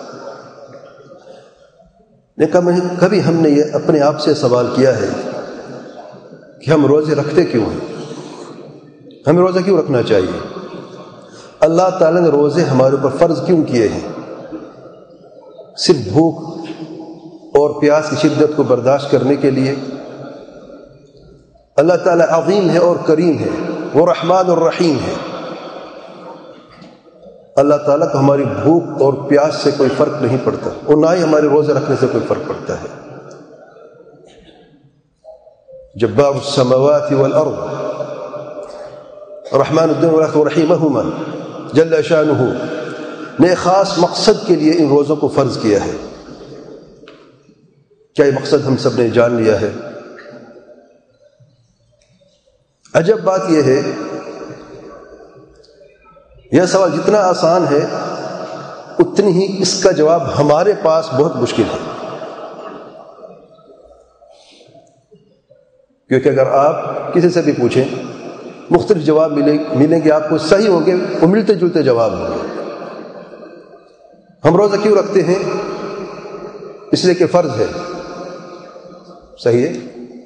لیکن کبھی ہم نے یہ اپنے آپ سے سوال کیا ہے کہ ہم روزے رکھتے کیوں ہیں؟ ہمیں روزہ کیوں رکھنا چاہیے؟ اللہ تعالیٰ نے روزے ہمارے اوپر فرض کیوں کیے ہیں؟ صرف بھوک اور پیاس کی شدت کو برداشت کرنے کے لیے؟ اللہ تعالیٰ عظیم ہے اور کریم ہے، وہ رحمان اور رحیم ہے۔ اللہ تعالیٰ کو ہماری بھوک اور پیاس سے کوئی فرق نہیں پڑتا، اور نہ ہی ہمارے روزے رکھنے سے کوئی فرق پڑتا ہے۔ جبار السماوات والارض رحمان الدین والآخرۃ رحیمہما جل شانہ نے خاص مقصد کے لیے ان روزوں کو فرض کیا ہے۔ کیا یہ مقصد ہم سب نے جان لیا ہے؟ عجب بات یہ ہے، یہ سوال جتنا آسان ہے اتنی ہی اس کا جواب ہمارے پاس بہت مشکل ہے، کیونکہ اگر آپ کسی سے بھی پوچھیں مختلف جواب ملیں ملیں گے آپ کو، صحیح ہوں گے وہ ملتے جلتے جواب ہوں گے۔ ہم روزہ کیوں رکھتے ہیں؟ اس لیے کہ فرض ہے، صحیح ہے،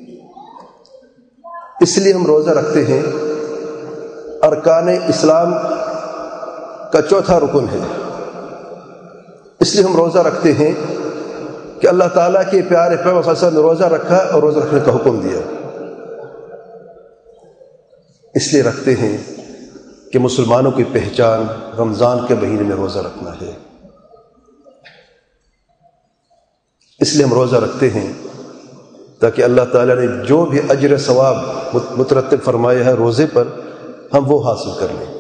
اس لیے ہم روزہ رکھتے ہیں۔ ارکان اسلام کا چوتھا رکن ہے، اس لیے ہم روزہ رکھتے ہیں کہ اللہ تعالیٰ کے پیارے پیغمبر صلی اللہ علیہ وسلم نے روزہ رکھا اور روزہ رکھنے کا حکم دیا، اس لیے رکھتے ہیں کہ مسلمانوں کی پہچان رمضان کے مہینے میں روزہ رکھنا ہے، اس لیے ہم روزہ رکھتے ہیں تاکہ اللہ تعالیٰ نے جو بھی اجر ثواب مترتب فرمایا ہے روزے پر ہم وہ حاصل کر لیں۔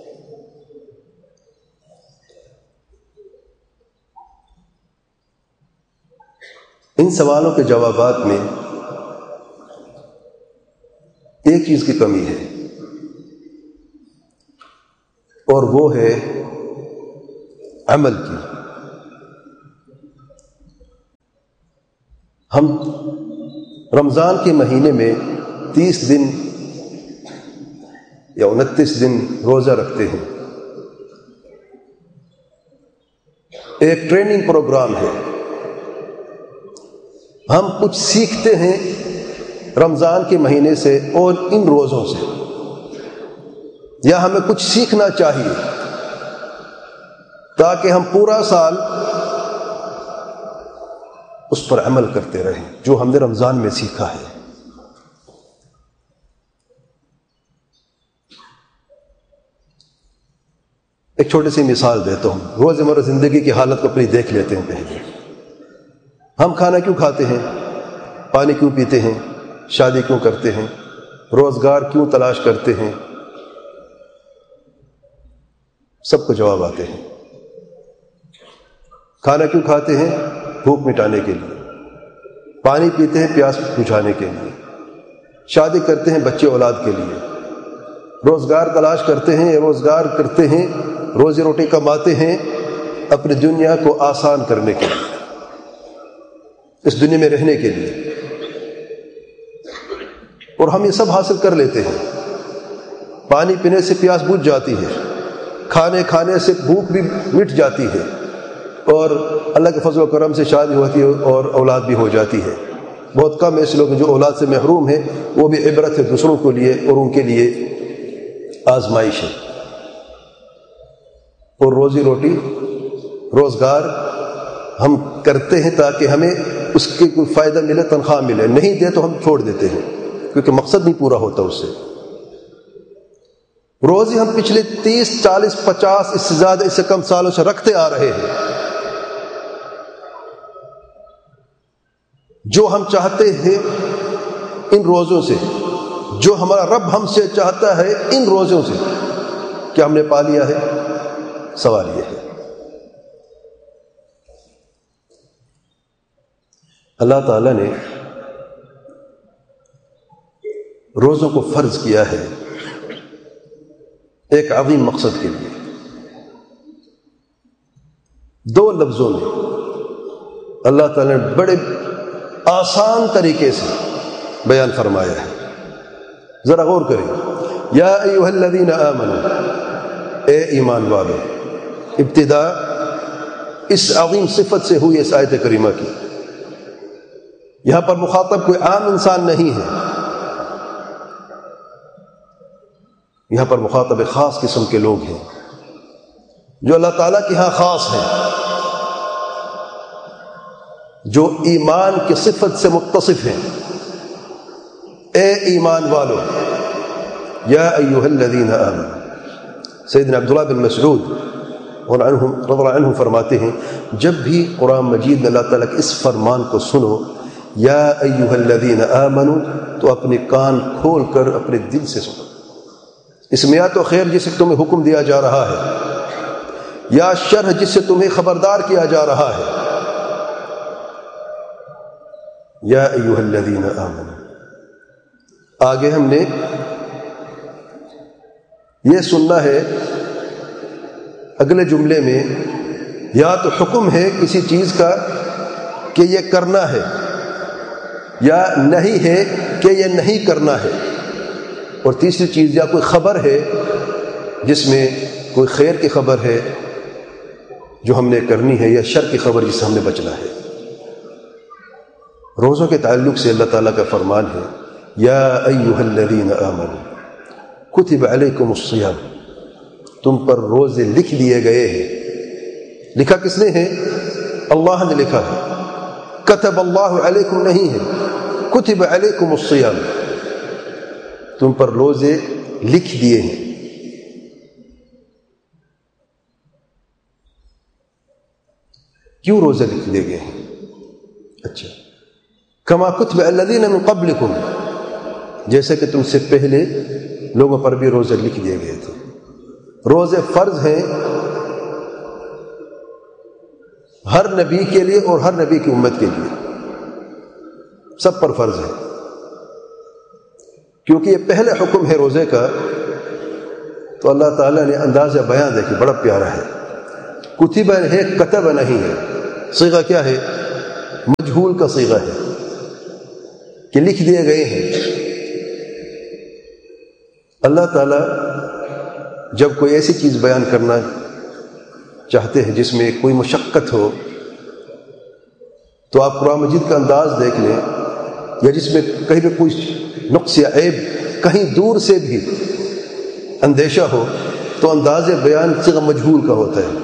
ان سوالوں کے جوابات میں ایک چیز کی کمی ہے، اور وہ ہے عمل کی۔ ہم رمضان کے مہینے میں تیس دن یا انتیس دن روزہ رکھتے ہیں. ایک ٹریننگ پروگرام ہے. ہم کچھ سیکھتے ہیں رمضان کے مہینے سے اور ان روزوں سے، یا ہمیں کچھ سیکھنا چاہیے تاکہ ہم پورا سال اس پر عمل کرتے رہیں جو ہم نے رمضان میں سیکھا ہے. ایک چھوٹی سی مثال دیتا ہوں. روزمرہ زندگی کی حالت کو اپنی دیکھ لیتے ہیں. پہلے ہم کھانا کیوں کھاتے ہیں، پانی کیوں پیتے ہیں، شادی کیوں کرتے ہیں، روزگار کیوں تلاش کرتے ہیں، سب کو جواب آتے ہیں. کھانا کیوں کھاتے ہیں، بھوک مٹانے کے لیے. پانی پیتے ہیں پیاس بجھانے کے لیے. شادی کرتے ہیں بچے اولاد کے لیے. روزگار تلاش کرتے ہیں، روزگار کرتے ہیں، روزی روٹی کماتے ہیں اپنی دنیا کو آسان کرنے کے لیے، اس دنیا میں رہنے کے لیے. اور ہم یہ سب حاصل کر لیتے ہیں. پانی پینے سے پیاس بجھ جاتی ہے، کھانے کھانے سے بھوک بھی مٹ جاتی ہے، اور اللہ کے فضل و کرم سے شادی ہوتی ہے اور اولاد بھی ہو جاتی ہے. بہت کم ایسے لوگ جو اولاد سے محروم ہیں، وہ بھی عبرت ہے دوسروں کے لیے اور ان کے لیے آزمائش ہے. اور روزی روٹی روزگار ہم کرتے ہیں تاکہ ہمیں اس کے کوئی فائدہ ملے، تنخواہ ملے. نہیں دے تو ہم چھوڑ دیتے ہیں کیونکہ مقصد نہیں پورا ہوتا اس سے. روزی ہم پچھلے تیس چالیس پچاس اس سے زیادہ اس سے کم سالوں سے رکھتے آ رہے ہیں. جو ہم چاہتے ہیں ان روزوں سے، جو ہمارا رب ہم سے چاہتا ہے ان روزوں سے، کیا ہم نے پا لیا ہے؟ سوال یہ ہے. اللہ تعالیٰ نے روزوں کو فرض کیا ہے ایک عظیم مقصد کے لیے. دو لفظوں میں اللہ تعالیٰ نے بڑے آسان طریقے سے بیان فرمایا ہے. ذرا غور کریں. یا ایھا الذین آمنوا، اے ایمان والو. ابتدا اس عظیم صفت سے ہوئی اس آیت کریمہ کی. یہاں پر مخاطب کوئی عام انسان نہیں ہے، یہاں پر مخاطب خاص قسم کے لوگ ہیں جو اللہ تعالیٰ کے ہاں خاص ہیں، جو ایمان کی صفت سے متصف ہیں. اے ایمان والو، یا ایھا الذین آمنوا. سیدنا عبداللہ بن مسعود رضی اللہ عنہ فرماتے ہیں، جب بھی قرآن مجید میں اللہ تعالیٰ کے اس فرمان کو سنو، یا ایھا الذین آمنوا، تو اپنے کان کھول کر اپنے دل سے سنو. اس میں یا تو خیر جس سے تمہیں حکم دیا جا رہا ہے، یا شر جس سے تمہیں خبردار کیا جا رہا ہے. یا ایھا الذین آمنوا. آگے ہم نے یہ سننا ہے اگلے جملے میں، یا تو حکم ہے کسی چیز کا کہ یہ کرنا ہے، یا نہیں ہے کہ یہ نہیں کرنا ہے. اور تیسری چیز یا کوئی خبر ہے جس میں کوئی خیر کی خبر ہے جو ہم نے کرنی ہے، یا شر کی خبر جس سے ہم نے بچنا ہے. روزوں کے تعلق سے اللہ تعالیٰ کا فرمان ہے، یا ایھا الذین آمنوا کتب علیکم الصیام. تم پر روزے لکھ دیے گئے ہیں. لکھا کس نے ہے؟ اللہ نے لکھا ہے. کتب اللہ علیکم نہیں ہے، کتب علیکم الصیام. تم پر روزے لکھ دیے ہیں. کیوں روزے لکھ دیے گئے ہیں؟ اچھا، کما کتب الذین من قبلکم، جیسے کہ تم سے پہلے لوگوں پر بھی روزے لکھ دیے گئے تھے. روزے فرض ہیں ہر نبی کے لیے اور ہر نبی کی امت کے لیے، سب پر فرض ہے. کیونکہ یہ پہلے حکم ہے روزے کا، تو اللہ تعالیٰ نے انداز بیان دیکھی بڑا پیارا ہے. کتب ہے، کتب نہیں ہے. صیغہ کیا ہے؟ مجہول کا صیغہ ہے. کہ لکھ دیے گئے ہیں۔ اللہ تعالیٰ جب کوئی ایسی چیز بیان کرنا چاہتے ہیں جس میں کوئی مشقت ہو، تو آپ قرآن مجید کا انداز دیکھ لیں، یا جس میں کہیں پہ کوئی نقص یا عیب کہیں دور سے بھی اندیشہ ہو، تو انداز بیان صیغہ مجہول کا ہوتا ہے۔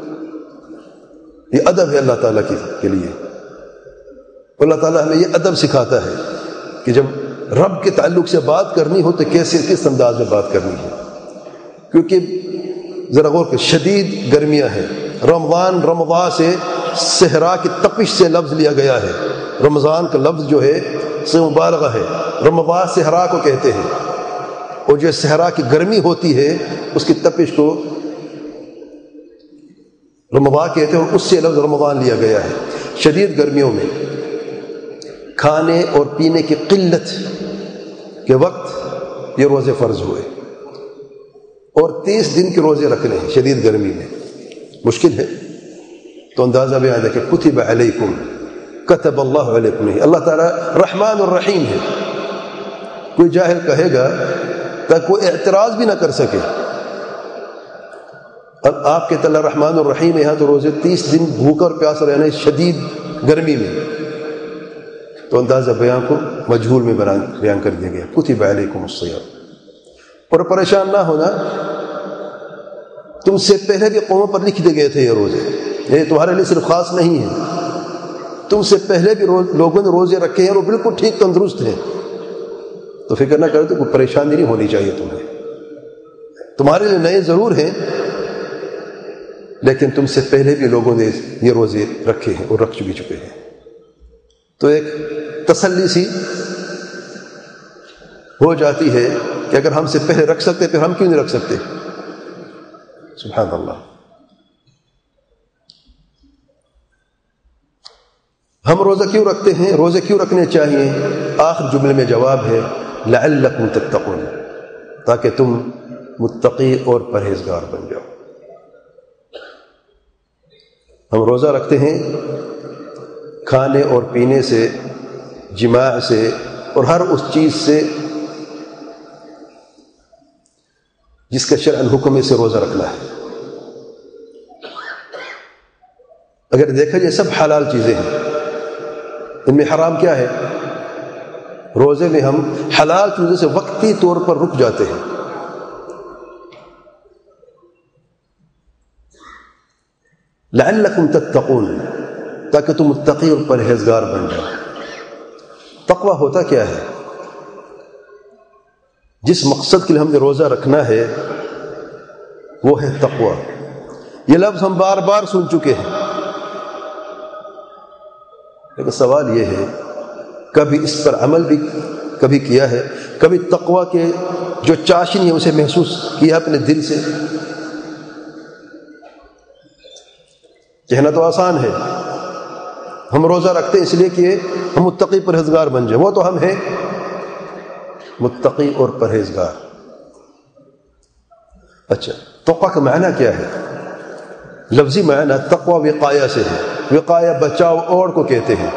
یہ ادب ہے اللہ تعالیٰ کے لیے۔ اللہ تعالیٰ ہمیں یہ ادب سکھاتا ہے کہ جب رب کے تعلق سے بات کرنی ہو تو کیسے کس انداز میں بات کرنی ہے، کیونکہ ذرا غور کہ شدید گرمیاں ہیں۔ رمضان رمضان سے صحرا کی تپش سے لفظ لیا گیا ہے۔ رمضان کا لفظ جو ہے سے مبالغہ ہے، رمضان صحرا کو کہتے ہیں، اور جو صحرا کی گرمی ہوتی ہے اس کی تپش کو رمضان کہتے ہیں، اور اس سے لفظ رمضان لیا گیا ہے۔ شدید گرمیوں میں کھانے اور پینے کی قلت کے وقت یہ روزے فرض ہوئے، اور تیس دن کے روزے رکھنے ہیں شدید گرمی میں، مشکل ہے۔ تو اندازہ بیان ہے کہ کتب علیکم، کتب اللہ علیکم نہیں، اللہ تعالیٰ رحمان الرحیم ہے۔ کوئی جاہل کہے گا تاکہ کوئی اعتراض بھی نہ کر سکے، اب آپ کہتے اللہ رحمان الرحیم ہے، یہاں تو روزے تیس دن بھوکا اور پیاسا رہنا شدید گرمی میں، تو اندازہ بیان کو مجہول میں بیان کر دیا گیا، کتب علیکم الصیام۔ اور پریشان نہ ہونا، تم سے پہلے بھی قوموں پر لکھ دیے گئے تھے یہ روزے، یہ تمہارے لیے صرف خاص نہیں ہے، تم سے پہلے بھی لوگوں نے روزے رکھے ہیں اور وہ بالکل ٹھیک تندرست ہیں، تو فکر نہ کرو تو کوئی پریشانی نہیں ہونی چاہیے تمہیں۔ تمہارے لیے نئے ضرور ہیں، لیکن تم سے پہلے بھی لوگوں نے یہ روزے رکھے ہیں اور رکھ چکے چکے ہیں، تو ایک تسلی سی ہو جاتی ہے کہ اگر ہم سے پہلے رکھ سکتے پھر ہم کیوں نہیں رکھ سکتے؟ سبحان اللہ۔ ہم روزہ کیوں رکھتے ہیں، روزے کیوں رکھنے چاہیے؟ آخر جملے میں جواب ہے لعلکم تتقون، تاکہ تم متقی اور پرہیزگار بن جاؤ۔ ہم روزہ رکھتے ہیں کھانے اور پینے سے، جماع سے، اور ہر اس چیز سے جس کا شرعاً حکم ہے، سے روزہ رکھنا ہے۔ اگر دیکھا جائے سب حلال چیزیں ہیں، ان میں حرام کیا ہے؟ روزے میں ہم حلال چیزوں سے وقتی طور پر رک جاتے ہیں۔ لعلکم تتقون، تاکہ تم متقی اور پرہیزگار بن جاؤ۔ تقوی ہوتا کیا ہے؟ جس مقصد کے لیے ہم نے روزہ رکھنا ہے وہ ہے تقوی۔ یہ لفظ ہم بار بار سن چکے ہیں، لیکن سوال یہ ہے کبھی اس پر عمل بھی کبھی کیا ہے؟ کبھی تقوی کے جو چاشنی ہے اسے محسوس کیا اپنے دل سے؟ کہنا تو آسان ہے، ہم روزہ رکھتے ہیں اس لیے کہ ہم متقی پرہیزگار بن جائیں، وہ تو ہم ہیں متقی اور پرہیزگار۔ اچھا، تقوی کا معنی کیا ہے؟ لفظی معنی تقوی وقایہ سے ہے، وقایہ بچاؤ اوڑ کو کہتے ہیں۔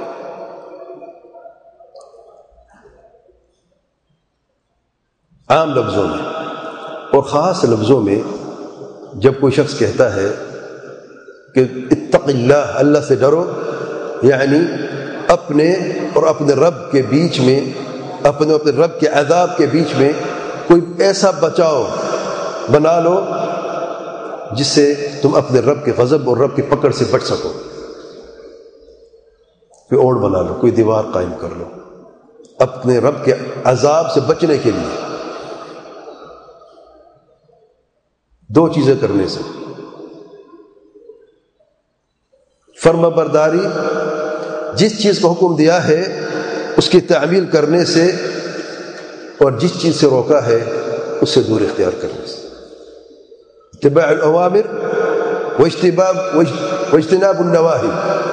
عام لفظوں میں اور خاص لفظوں میں جب کوئی شخص کہتا ہے کہ اتق اللہ، اللہ سے ڈرو، یعنی اپنے اور اپنے رب کے بیچ میں، اپنے اپنے رب کے عذاب کے بیچ میں کوئی ایسا بچاؤ بنا لو جس سے تم اپنے رب کے غضب اور رب کی پکڑ سے بچ سکو۔ کوئی اوڑ بنا لو، کوئی دیوار قائم کر لو اپنے رب کے عذاب سے بچنے کے لیے۔ دو چیزیں کرنے سے، فرما برداری، جس چیز کا حکم دیا ہے اس کی تعمیل کرنے سے، اور جس چیز سے روکا ہے اس سے دور اختیار کرنے سے۔ اتباع الاوامر واجتناب واجتناب النواہی،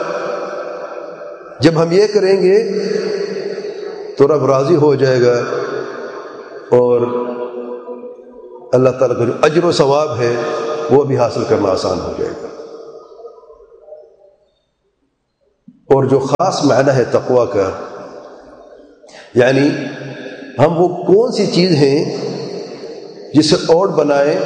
جب ہم یہ کریں گے تو رب راضی ہو جائے گا، اور اللہ تعالیٰ کا جو اجر و ثواب ہے وہ بھی حاصل کرنا آسان ہو جائے گا۔ اور جو خاص معنی ہے تقوی کا، یعنی ہم وہ کون سی چیز ہیں جسے اوڑ بنائیں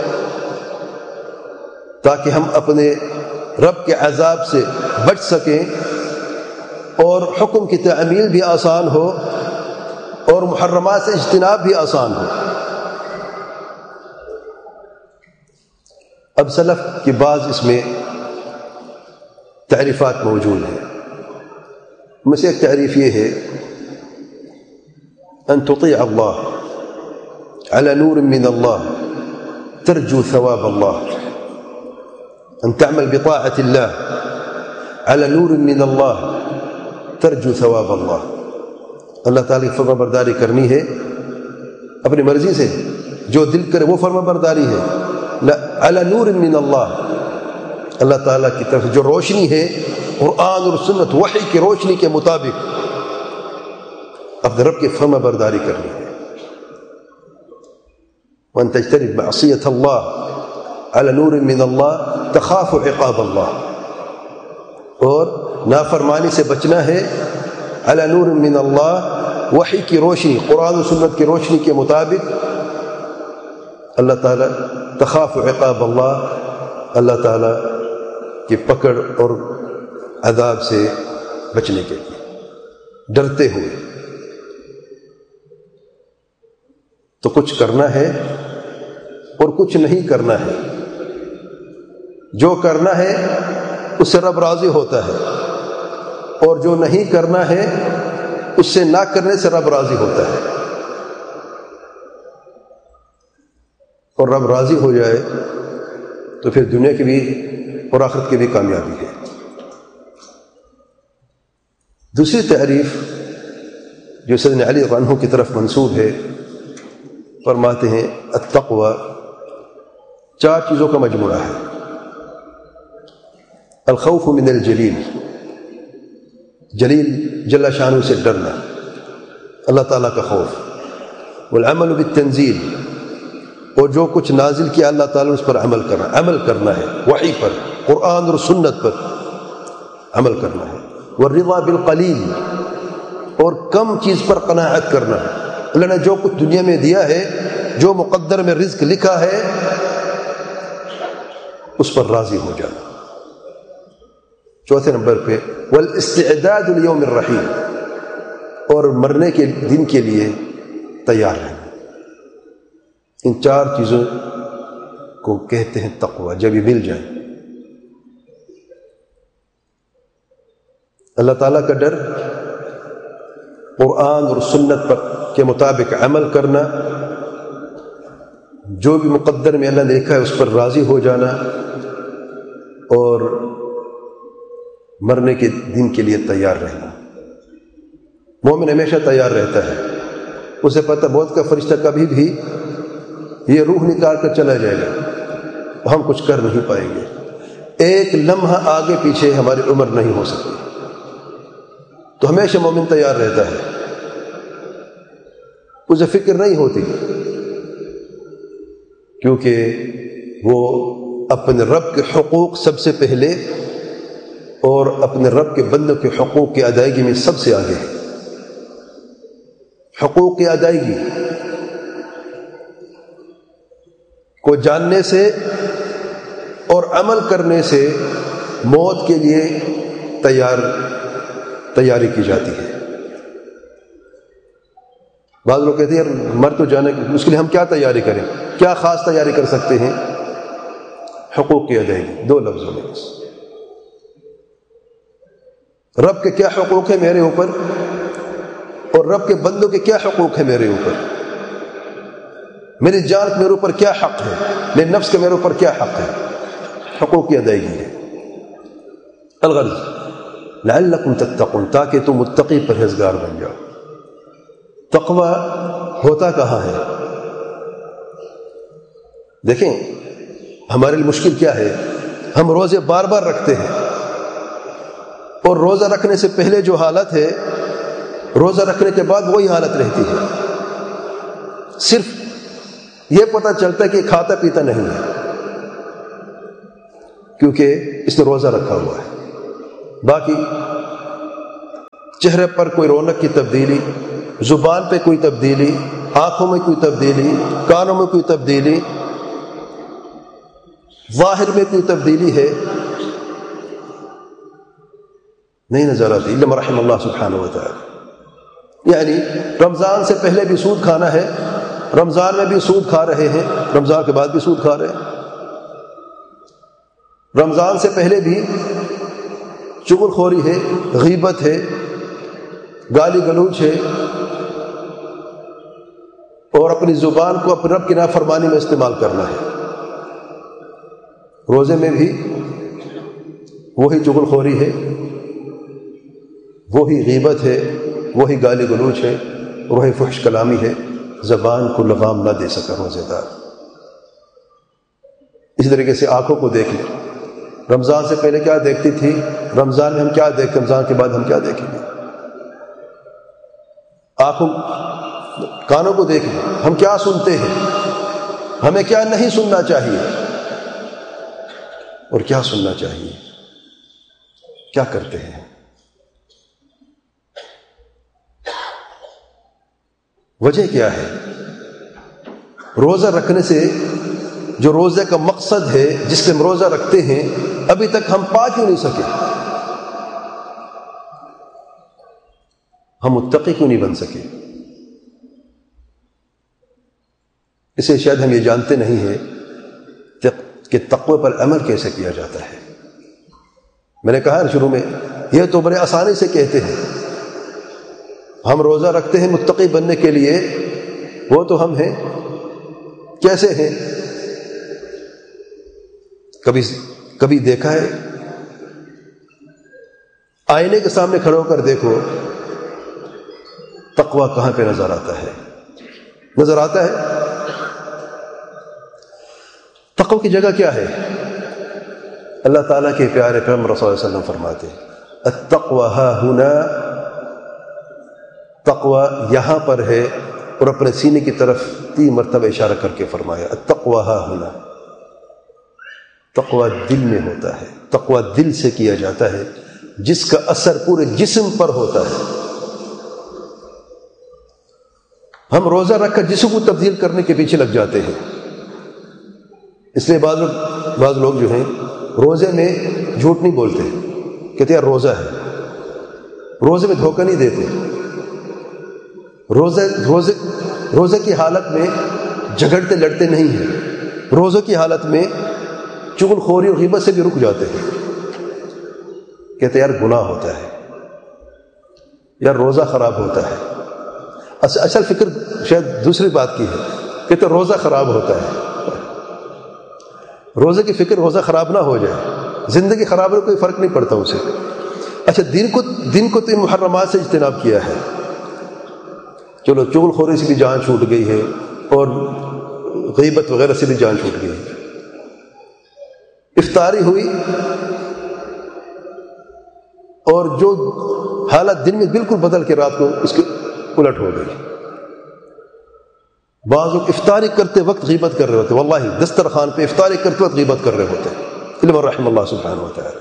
تاکہ ہم اپنے رب کے عذاب سے بچ سکیں اور حکم کی تعمیل بھی آسان ہو اور محرمات سے اجتناب بھی آسان ہو. اب سلف کے بعض اس میں تعریفات موجود ہیں. ان میں سے ایک تعریف یہ ہے ان تطیع اللہ على نور من الله ترجو ثواب الله، ان تعمل بطاعة الله على نور من الله ترجو ثواب اللہ. اللہ تعالیٰ کی فرما برداری کرنی ہے اپنی مرضی سے، جو دل کرے وہ فرما برداری ہے. علی نور من اللہ، اللہ تعالیٰ کی طرف جو روشنی ہے قرآن اور سنت وحی کی روشنی کے مطابق اپنے رب کی فرما برداری کرنی ہے. وَأَن تَجْتَنِبْ مَعْصِيَةَ اللَّهِ عَلَى نُورٍ مِّنَ اللَّهِ تَخَافُ عِقَابَ اللَّهِ، اور نافرمانی سے بچنا ہے عَلَى نُورٍ مِّنَ اللَّهِ، وحی کی روشنی قرآن و سنت کی روشنی کے مطابق اللہ تعالیٰ تخاف عقاب اللہ، اللہ تعالیٰ کی پکڑ اور عذاب سے بچنے کے لیے ڈرتے ہوئے. تو کچھ کرنا ہے اور کچھ نہیں کرنا ہے. جو کرنا ہے اس سے رب راضی ہوتا ہے، اور جو نہیں کرنا ہے اس سے نہ کرنے سے رب راضی ہوتا ہے. اور رب راضی ہو جائے تو پھر دنیا کی بھی اور آخرت کی بھی کامیابی ہے. دوسری تعریف جو سیدنا علی رضی اللہ عنہ کی طرف منسوب ہے، فرماتے ہیں التقوی چار چیزوں کا مجموعہ ہے. الخوف من الجلیل، جلیل جل شانہ سے ڈرنا، اللہ تعالیٰ کا خوف. والعمل بالتنزیل، اور جو کچھ نازل کیا اللہ تعالیٰ نے اس پر عمل کرنا، عمل کرنا ہے وحی پر، قرآن اور سنت پر عمل کرنا ہے. والرضا بالقلیل، اور کم چیز پر قناعت کرنا. اللہ نے جو کچھ دنیا میں دیا ہے، جو مقدر میں رزق لکھا ہے، اس پر راضی ہو جانا. چوتھے نمبر پہ والاستعداد لیوم الرحیل، اور مرنے کے دن کے لیے تیار رہنا. ان چار چیزوں کو کہتے ہیں تقوی. جب یہ مل جائیں، اللہ تعالیٰ کا ڈر، قرآن اور سنت پر کے مطابق عمل کرنا، جو بھی مقدر میں اللہ نے لکھا ہے اس پر راضی ہو جانا، اور مرنے کے دن کے لیے تیار رہنا. مومن ہمیشہ تیار رہتا ہے، اسے پتہ موت کا فرشتہ کبھی بھی یہ روح نکال کر چلا جائے گا، ہم کچھ کر نہیں پائیں گے. ایک لمحہ آگے پیچھے ہماری عمر نہیں ہو سکتی. تو ہمیشہ مومن تیار رہتا ہے، اسے فکر نہیں ہوتی، کیونکہ وہ اپنے رب کے حقوق سب سے پہلے اور اپنے رب کے بندوں کے حقوق کی ادائیگی میں سب سے آگے ہے. حقوق کی ادائیگی کو جاننے سے اور عمل کرنے سے موت کے لیے تیار تیاری کی جاتی ہے. بعض لوگ کہتے ہیں یار مر تو جانے، اس کے لیے ہم کیا تیاری کریں؟ کیا خاص تیاری کر سکتے ہیں؟ حقوق کی ادائیگی. دو لفظوں میں بس. رب کے کیا حقوق ہے میرے اوپر، اور رب کے بندوں کے کیا حقوق ہے میرے اوپر. میری جان میرے اوپر کیا حق ہے، میرے نفس کے میرے اوپر کیا حق ہے. حقوق کی ادائیگی ہے. الغرض لعلکم تتقون، تاکہ تم متقی پرہیزگار بن جاؤ. تقوی ہوتا کہاں ہے؟ دیکھیں ہمارے لیے مشکل کیا ہے، ہم روزے بار بار رکھتے ہیں، اور روزہ رکھنے سے پہلے جو حالت ہے روزہ رکھنے کے بعد وہی حالت رہتی ہے. صرف یہ پتہ چلتا ہے کہ کھاتا پیتا نہیں ہے کیونکہ اس نے روزہ رکھا ہوا ہے. باقی چہرے پر کوئی رونق کی تبدیلی، زبان پہ کوئی تبدیلی، آنکھوں میں کوئی تبدیلی، کانوں میں کوئی تبدیلی، ظاہر میں کوئی تبدیلی ہے نہیں نظر آتی الا رحم اللہ سبحانہ و تعالی۔ یعنی رمضان سے پہلے بھی سود کھانا ہے، رمضان میں بھی سود کھا رہے ہیں، رمضان کے بعد بھی سود کھا رہے ہیں، رمضان سے پہلے بھی چغل خوری ہے، غیبت ہے، گالی گلوچ ہے، اور اپنی زبان کو اپنے رب کی نافرمانی میں استعمال کرنا ہے۔ روزے میں بھی وہی چغل خوری ہے، وہی غیبت ہے، وہی گالی گلوچ ہے، وہی فحش کلامی ہے، زبان کو لگام نہ دے سکا روزے دار۔ اسی طریقے سے آنکھوں کو دیکھ لیں، رمضان سے پہلے کیا دیکھتی تھی، رمضان میں ہم کیا دیکھتے، رمضان کے بعد ہم کیا دیکھیں گے۔ آنکھوں کانوں کو دیکھ لیں، ہم کیا سنتے ہیں، ہمیں کیا نہیں سننا چاہیے اور کیا سننا چاہیے، کیا کرتے ہیں۔ وجہ کیا ہے؟ روزہ رکھنے سے جو روزے کا مقصد ہے جس سے ہم روزہ رکھتے ہیں ابھی تک ہم پا کیوں نہیں سکے؟ ہم متقی کیوں نہیں بن سکے؟ اسے شاید ہم یہ جانتے نہیں ہیں کہ تقوی پر عمل کیسے کیا جاتا ہے۔ میں نے کہا شروع میں یہ تو بڑے آسانی سے کہتے ہیں، ہم روزہ رکھتے ہیں متقی بننے کے لیے، وہ تو ہم ہیں، کیسے ہیں؟ کبھی کبھی دیکھا ہے؟ آئینے کے سامنے کھڑے ہو کر دیکھو تقوی کہاں پہ نظر آتا ہے؟ نظر آتا ہے؟ تقوی کی جگہ کیا ہے؟ اللہ تعالیٰ کے پیارے پیغمبر صلی اللہ علیہ وسلم فرماتے التقوی ہا ہنا، تقوی یہاں پر ہے، اور اپنے سینے کی طرف تین مرتبہ اشارہ کر کے فرمایا التقوی ہا ہنا۔ تقوی دل میں ہوتا ہے، تقوی دل سے کیا جاتا ہے، جس کا اثر پورے جسم پر ہوتا ہے۔ ہم روزہ رکھ کر جسم کو تبدیل کرنے کے پیچھے لگ جاتے ہیں، اس لیے بعض لوگ بعض لوگ جو ہیں روزے میں جھوٹ نہیں بولتے، کہتے ہیں روزہ ہے، روزے میں دھوکہ نہیں دیتے، روزے روزے روزے کی حالت میں جھگڑتے لڑتے نہیں ہیں، روزے کی حالت میں چغل خوری اور غیبت سے بھی رک جاتے ہیں، کہتے ہیں یار گناہ ہوتا ہے، یار روزہ خراب ہوتا ہے۔ اصل فکر شاید دوسری بات کی ہے، کہتے ہیں روزہ خراب ہوتا ہے۔ روزے کی فکر روزہ خراب نہ ہو جائے، زندگی خراب ہو کوئی فرق نہیں پڑتا اسے۔ اچھا دن کو دن کو تو محرمات سے اجتناب کیا ہے، چلو چغل خوری سے بھی جان چھوٹ گئی ہے اور غیبت وغیرہ سے بھی جان چھوٹ گئی ہے، افطاری ہوئی اور جو حالت دن میں بالکل بدل کے رات کو اس کی الٹ ہو گئی۔ بعض لوگ افطاری کرتے وقت غیبت کر رہے ہوتے، واللہ دسترخوان پہ افطاری کرتے وقت غیبت کر رہے ہوتے، علم رحم اللہ سبحانہ و تعالی۔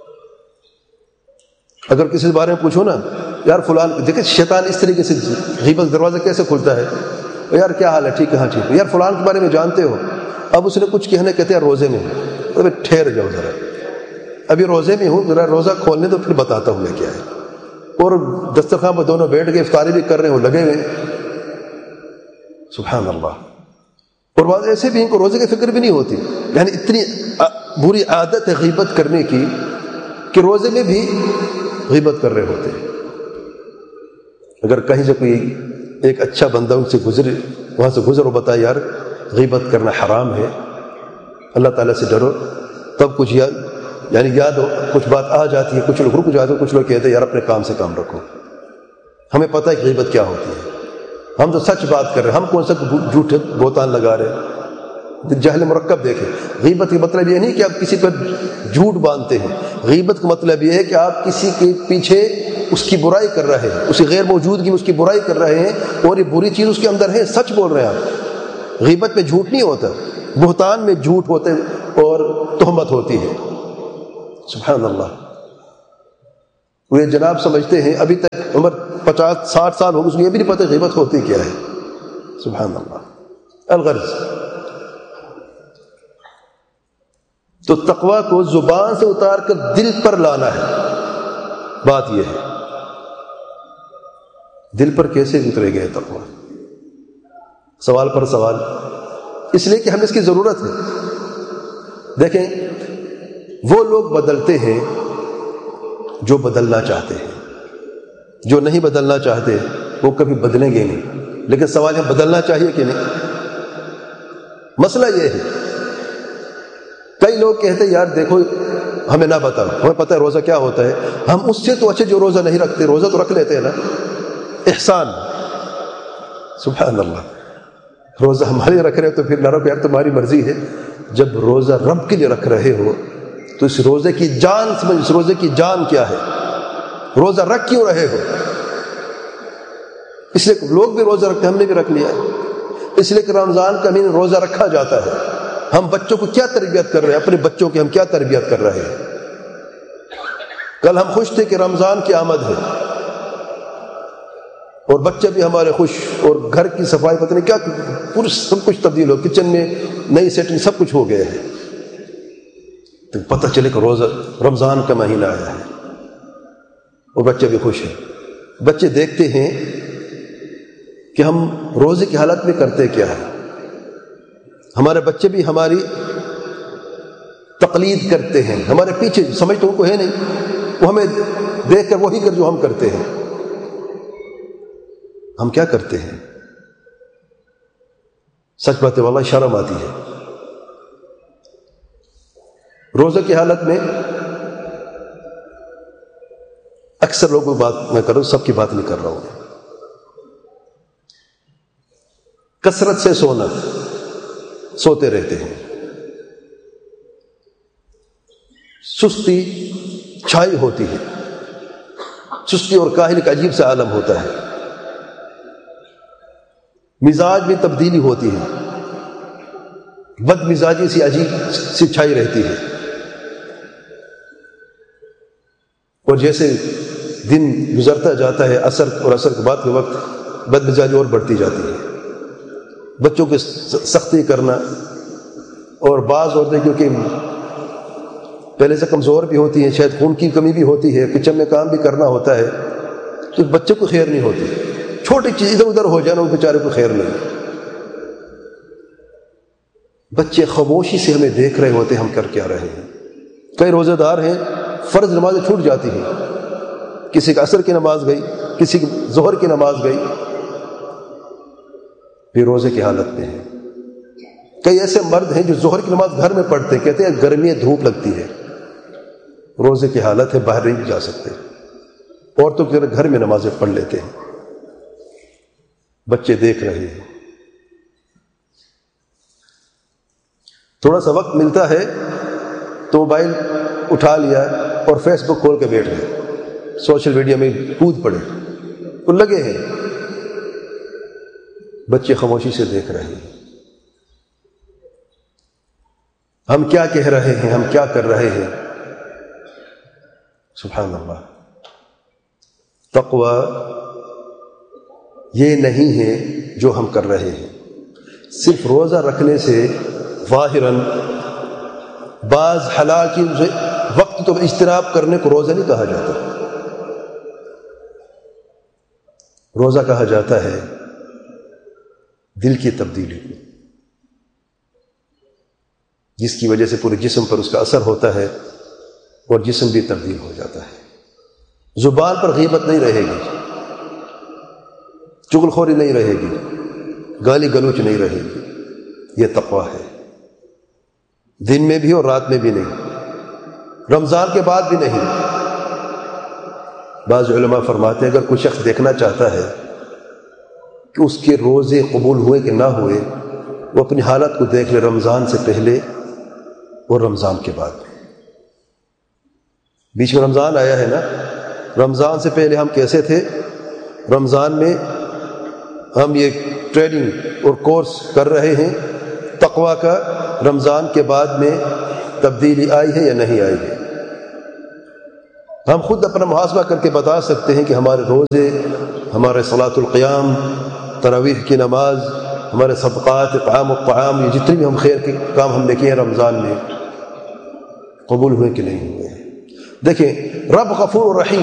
اگر کسی کے بارے میں پوچھو نا یار فلان، دیکھیں شیطان اس طریقے سے غیبت دروازہ کیسے کھلتا ہے، یار کیا حال ہے، ٹھیک ہے، ہاں ٹھیک ہے، یار فلان کے بارے میں جانتے ہو، اب اس نے کچھ کہنے، کہتے ہیں روزے میں ہوں، ابھی ٹھہر جاؤ ذرا، ابھی روزے میں ہوں، ذرا روزہ کھولنے تو پھر بتاتا ہوں میں کیا ہے۔ اور دسترخوان پر دونوں بیٹھ کے افطاری بھی کر رہے ہوں، لگے ہوئے، سبحان اللہ۔ اور بعض ایسے بھی ان کو روزے کی فکر بھی نہیں ہوتی، یعنی اتنی بری عادت ہے غیبت کرنے کی کہ روزے میں بھی غیبت کر رہے ہوتے ہیں۔ اگر کہیں سے کوئی ایک اچھا بندہ ان سے گزرے، وہاں سے گزر اور بتائے یار غیبت کرنا حرام ہے، اللہ تعالیٰ سے ڈرو، تب کچھ یاد یعنی یاد ہو، کچھ بات آ جاتی ہے، کچھ لوگ رک جاتے ہیں، کچھ لوگ کہتے ہیں یار اپنے کام سے کام رکھو، ہمیں پتہ ہے کہ غیبت کیا ہوتی ہے، ہم تو سچ بات کر رہے ہیں، ہم کون سا جھوٹے بہتان لگا رہے ہیں۔ جہل مرکب دیکھیں، غیبت کا مطلب یہ نہیں کہ آپ کسی پر جھوٹ باندھتے ہیں، غیبت کا مطلب یہ ہے کہ آپ کسی کے پیچھے اس کی برائی کر رہے ہیں، اسی غیر موجودگی میں اس کی برائی کر رہے ہیں، اور یہ بری چیز اس کے اندر ہے، سچ بول رہے ہیں آپ۔ غیبت میں جھوٹ نہیں ہوتا، بہتان میں جھوٹ ہوتے اور تہمت ہوتی ہے، سبحان اللہ۔ وہ جناب سمجھتے ہیں ابھی تک عمر پچاس ساٹھ سال ہو گئی، اس کو یہ بھی نہیں پتہ غیبت ہوتی کیا ہے. سبحان اللہ. الغرض تو تقویٰ کو زبان سے اتار کر دل پر لانا ہے. بات یہ ہے دل پر کیسے اترے گئے تقویٰ؟ سوال پر سوال، اس لیے کہ ہمیں اس کی ضرورت ہے. دیکھیں وہ لوگ بدلتے ہیں جو بدلنا چاہتے ہیں، جو نہیں بدلنا چاہتے وہ کبھی بدلیں گے نہیں. لیکن سوال ہے بدلنا چاہیے کہ نہیں؟ مسئلہ یہ ہے کئی لوگ کہتے ہیں یار دیکھو ہمیں نہ بتاؤ، ہمیں پتہ ہے روزہ کیا ہوتا ہے. ہم اس سے تو اچھے جو روزہ نہیں رکھتے، روزہ تو رکھ لیتے ہیں نا. احسان. سبحان اللہ. روزہ ہمارے رکھ رہے ہو تو پھر نہ رکھو یار تمہاری مرضی ہے. جب روزہ رب کے لیے رکھ رہے ہو تو اس روزے کی جان سمجھ، اس روزے کی جان کیا ہے. روزہ رکھ کیوں رہے ہو؟ اس لیے لوگ بھی روزہ رکھتے ہیں، ہم نے بھی رکھ لیا ہے. اس لیے کہ رمضان کا مہینہ روزہ رکھا جاتا ہے. ہم بچوں کو کیا تربیت کر رہے ہیں؟ اپنے بچوں کی ہم کیا تربیت کر رہے ہیں؟ کل ہم خوش تھے کہ رمضان کی آمد ہے اور بچے بھی ہمارے خوش، اور گھر کی صفائی پتہ نہیں کیا پورا سب کچھ تبدیل ہو، کچن میں نئی سیٹنگ سب کچھ ہو گیا ہے. تو پتہ چلے کہ روزہ رمضان کا مہینہ آیا ہے اور بچے بھی خوش ہیں. بچے دیکھتے ہیں کہ ہم روزے کی حالت میں کرتے کیا ہے. ہمارے بچے بھی ہماری تقلید کرتے ہیں، ہمارے پیچھے سمجھ تو ان کو ہے نہیں، وہ ہمیں دیکھ کر وہی کر جو ہم کرتے ہیں. ہم کیا کرتے ہیں؟ سچ بات ہے واللہ شرم آتی ہے. روزہ کی حالت میں اکثر لوگوں کی بات میں کر رہا ہوں، سب کی بات نہیں کر رہا ہوں. کثرت سے سونا، سوتے رہتے ہیں. سستی چھائی ہوتی ہے، سستی اور کاہلی کا عجیب سا عالم ہوتا ہے. مزاج میں تبدیلی ہوتی ہے، بد مزاجی سی عجیب سی چھائی رہتی ہے. اور جیسے دن گزرتا جاتا ہے عصر اور عصر کے بعد کے وقت بد مزاجی اور بڑھتی جاتی ہے. بچوں کی سختی کرنا، اور بعض عورتیں کیونکہ پہلے سے کمزور بھی ہوتی ہیں، شاید خون کی کمی بھی ہوتی ہے، کچن میں کام بھی کرنا ہوتا ہے، تو بچوں کو خیر نہیں ہوتی. چھوٹی چیز ادھر ادھر ہو جانا وہ بیچارے کو خیر نہیں. بچے خاموشی سے ہمیں دیکھ رہے ہوتے ہم کر کیا رہے ہیں. کئی روزہ دار ہیں فرض نمازیں چھوٹ جاتی ہیں، کسی کا عصر کی نماز گئی، کسی کی ظہر کی نماز گئی، بھی روزے کی حالت میں ہیں. کئی ایسے مرد ہیں جو ظہر کی نماز گھر میں پڑھتے ہیں، کہتے ہیں گرمی دھوپ لگتی ہے. روزے کی حالت ہے، باہر نہیں جا سکتے. عورتوں کی طرح گھر میں نمازیں پڑھ لیتے ہیں. بچے دیکھ رہے ہیں. تھوڑا سا وقت ملتا ہے تو موبائل اٹھا لیا اور فیس بک کھول کے بیٹھ گئے، سوشل میڈیا میں کود پڑے، تو لگے ہیں. بچے خاموشی سے دیکھ رہے ہیں. ہم کیا کہہ رہے ہیں، ہم کیا کر رہے ہیں. سبحان اللہ. تقوی یہ نہیں ہے جو ہم کر رہے ہیں. صرف روزہ رکھنے سے ظاہراً بعض حلال کی وقت تو اجتناب کرنے کو روزہ نہیں کہا جاتا. روزہ کہا جاتا ہے دل کی تبدیلی کو، جس کی وجہ سے پورے جسم پر اس کا اثر ہوتا ہے اور جسم بھی تبدیل ہو جاتا ہے. زبان پر غیبت نہیں رہے گی، چغل خوری نہیں رہے گی، گالی گلوچ نہیں رہے گی. یہ تقویٰ ہے. دن میں بھی اور رات میں بھی نہیں، رمضان کے بعد بھی نہیں. بعض علماء فرماتے ہیں اگر کوئی شخص دیکھنا چاہتا ہے کہ اس کے روزے قبول ہوئے کہ نہ ہوئے، وہ اپنی حالت کو دیکھ لے رمضان سے پہلے اور رمضان کے بعد. بیچ میں رمضان آیا ہے نا، رمضان سے پہلے ہم کیسے تھے، رمضان میں ہم یہ ٹریننگ اور کورس کر رہے ہیں تقویٰ کا، رمضان کے بعد میں تبدیلی آئی ہے یا نہیں آئی ہے. ہم خود اپنا محاسبہ کر کے بتا سکتے ہیں کہ ہمارے روزے، ہمارے صلاۃ القیام، تراویح کی نماز، ہمارے صدقات، اطعام الطعام، یہ جتنے بھی ہم خیر کے کام ہم نے کیے ہیں رمضان میں، قبول ہوئے کہ نہیں ہوئے۔ دیکھیں رب غفور رحیم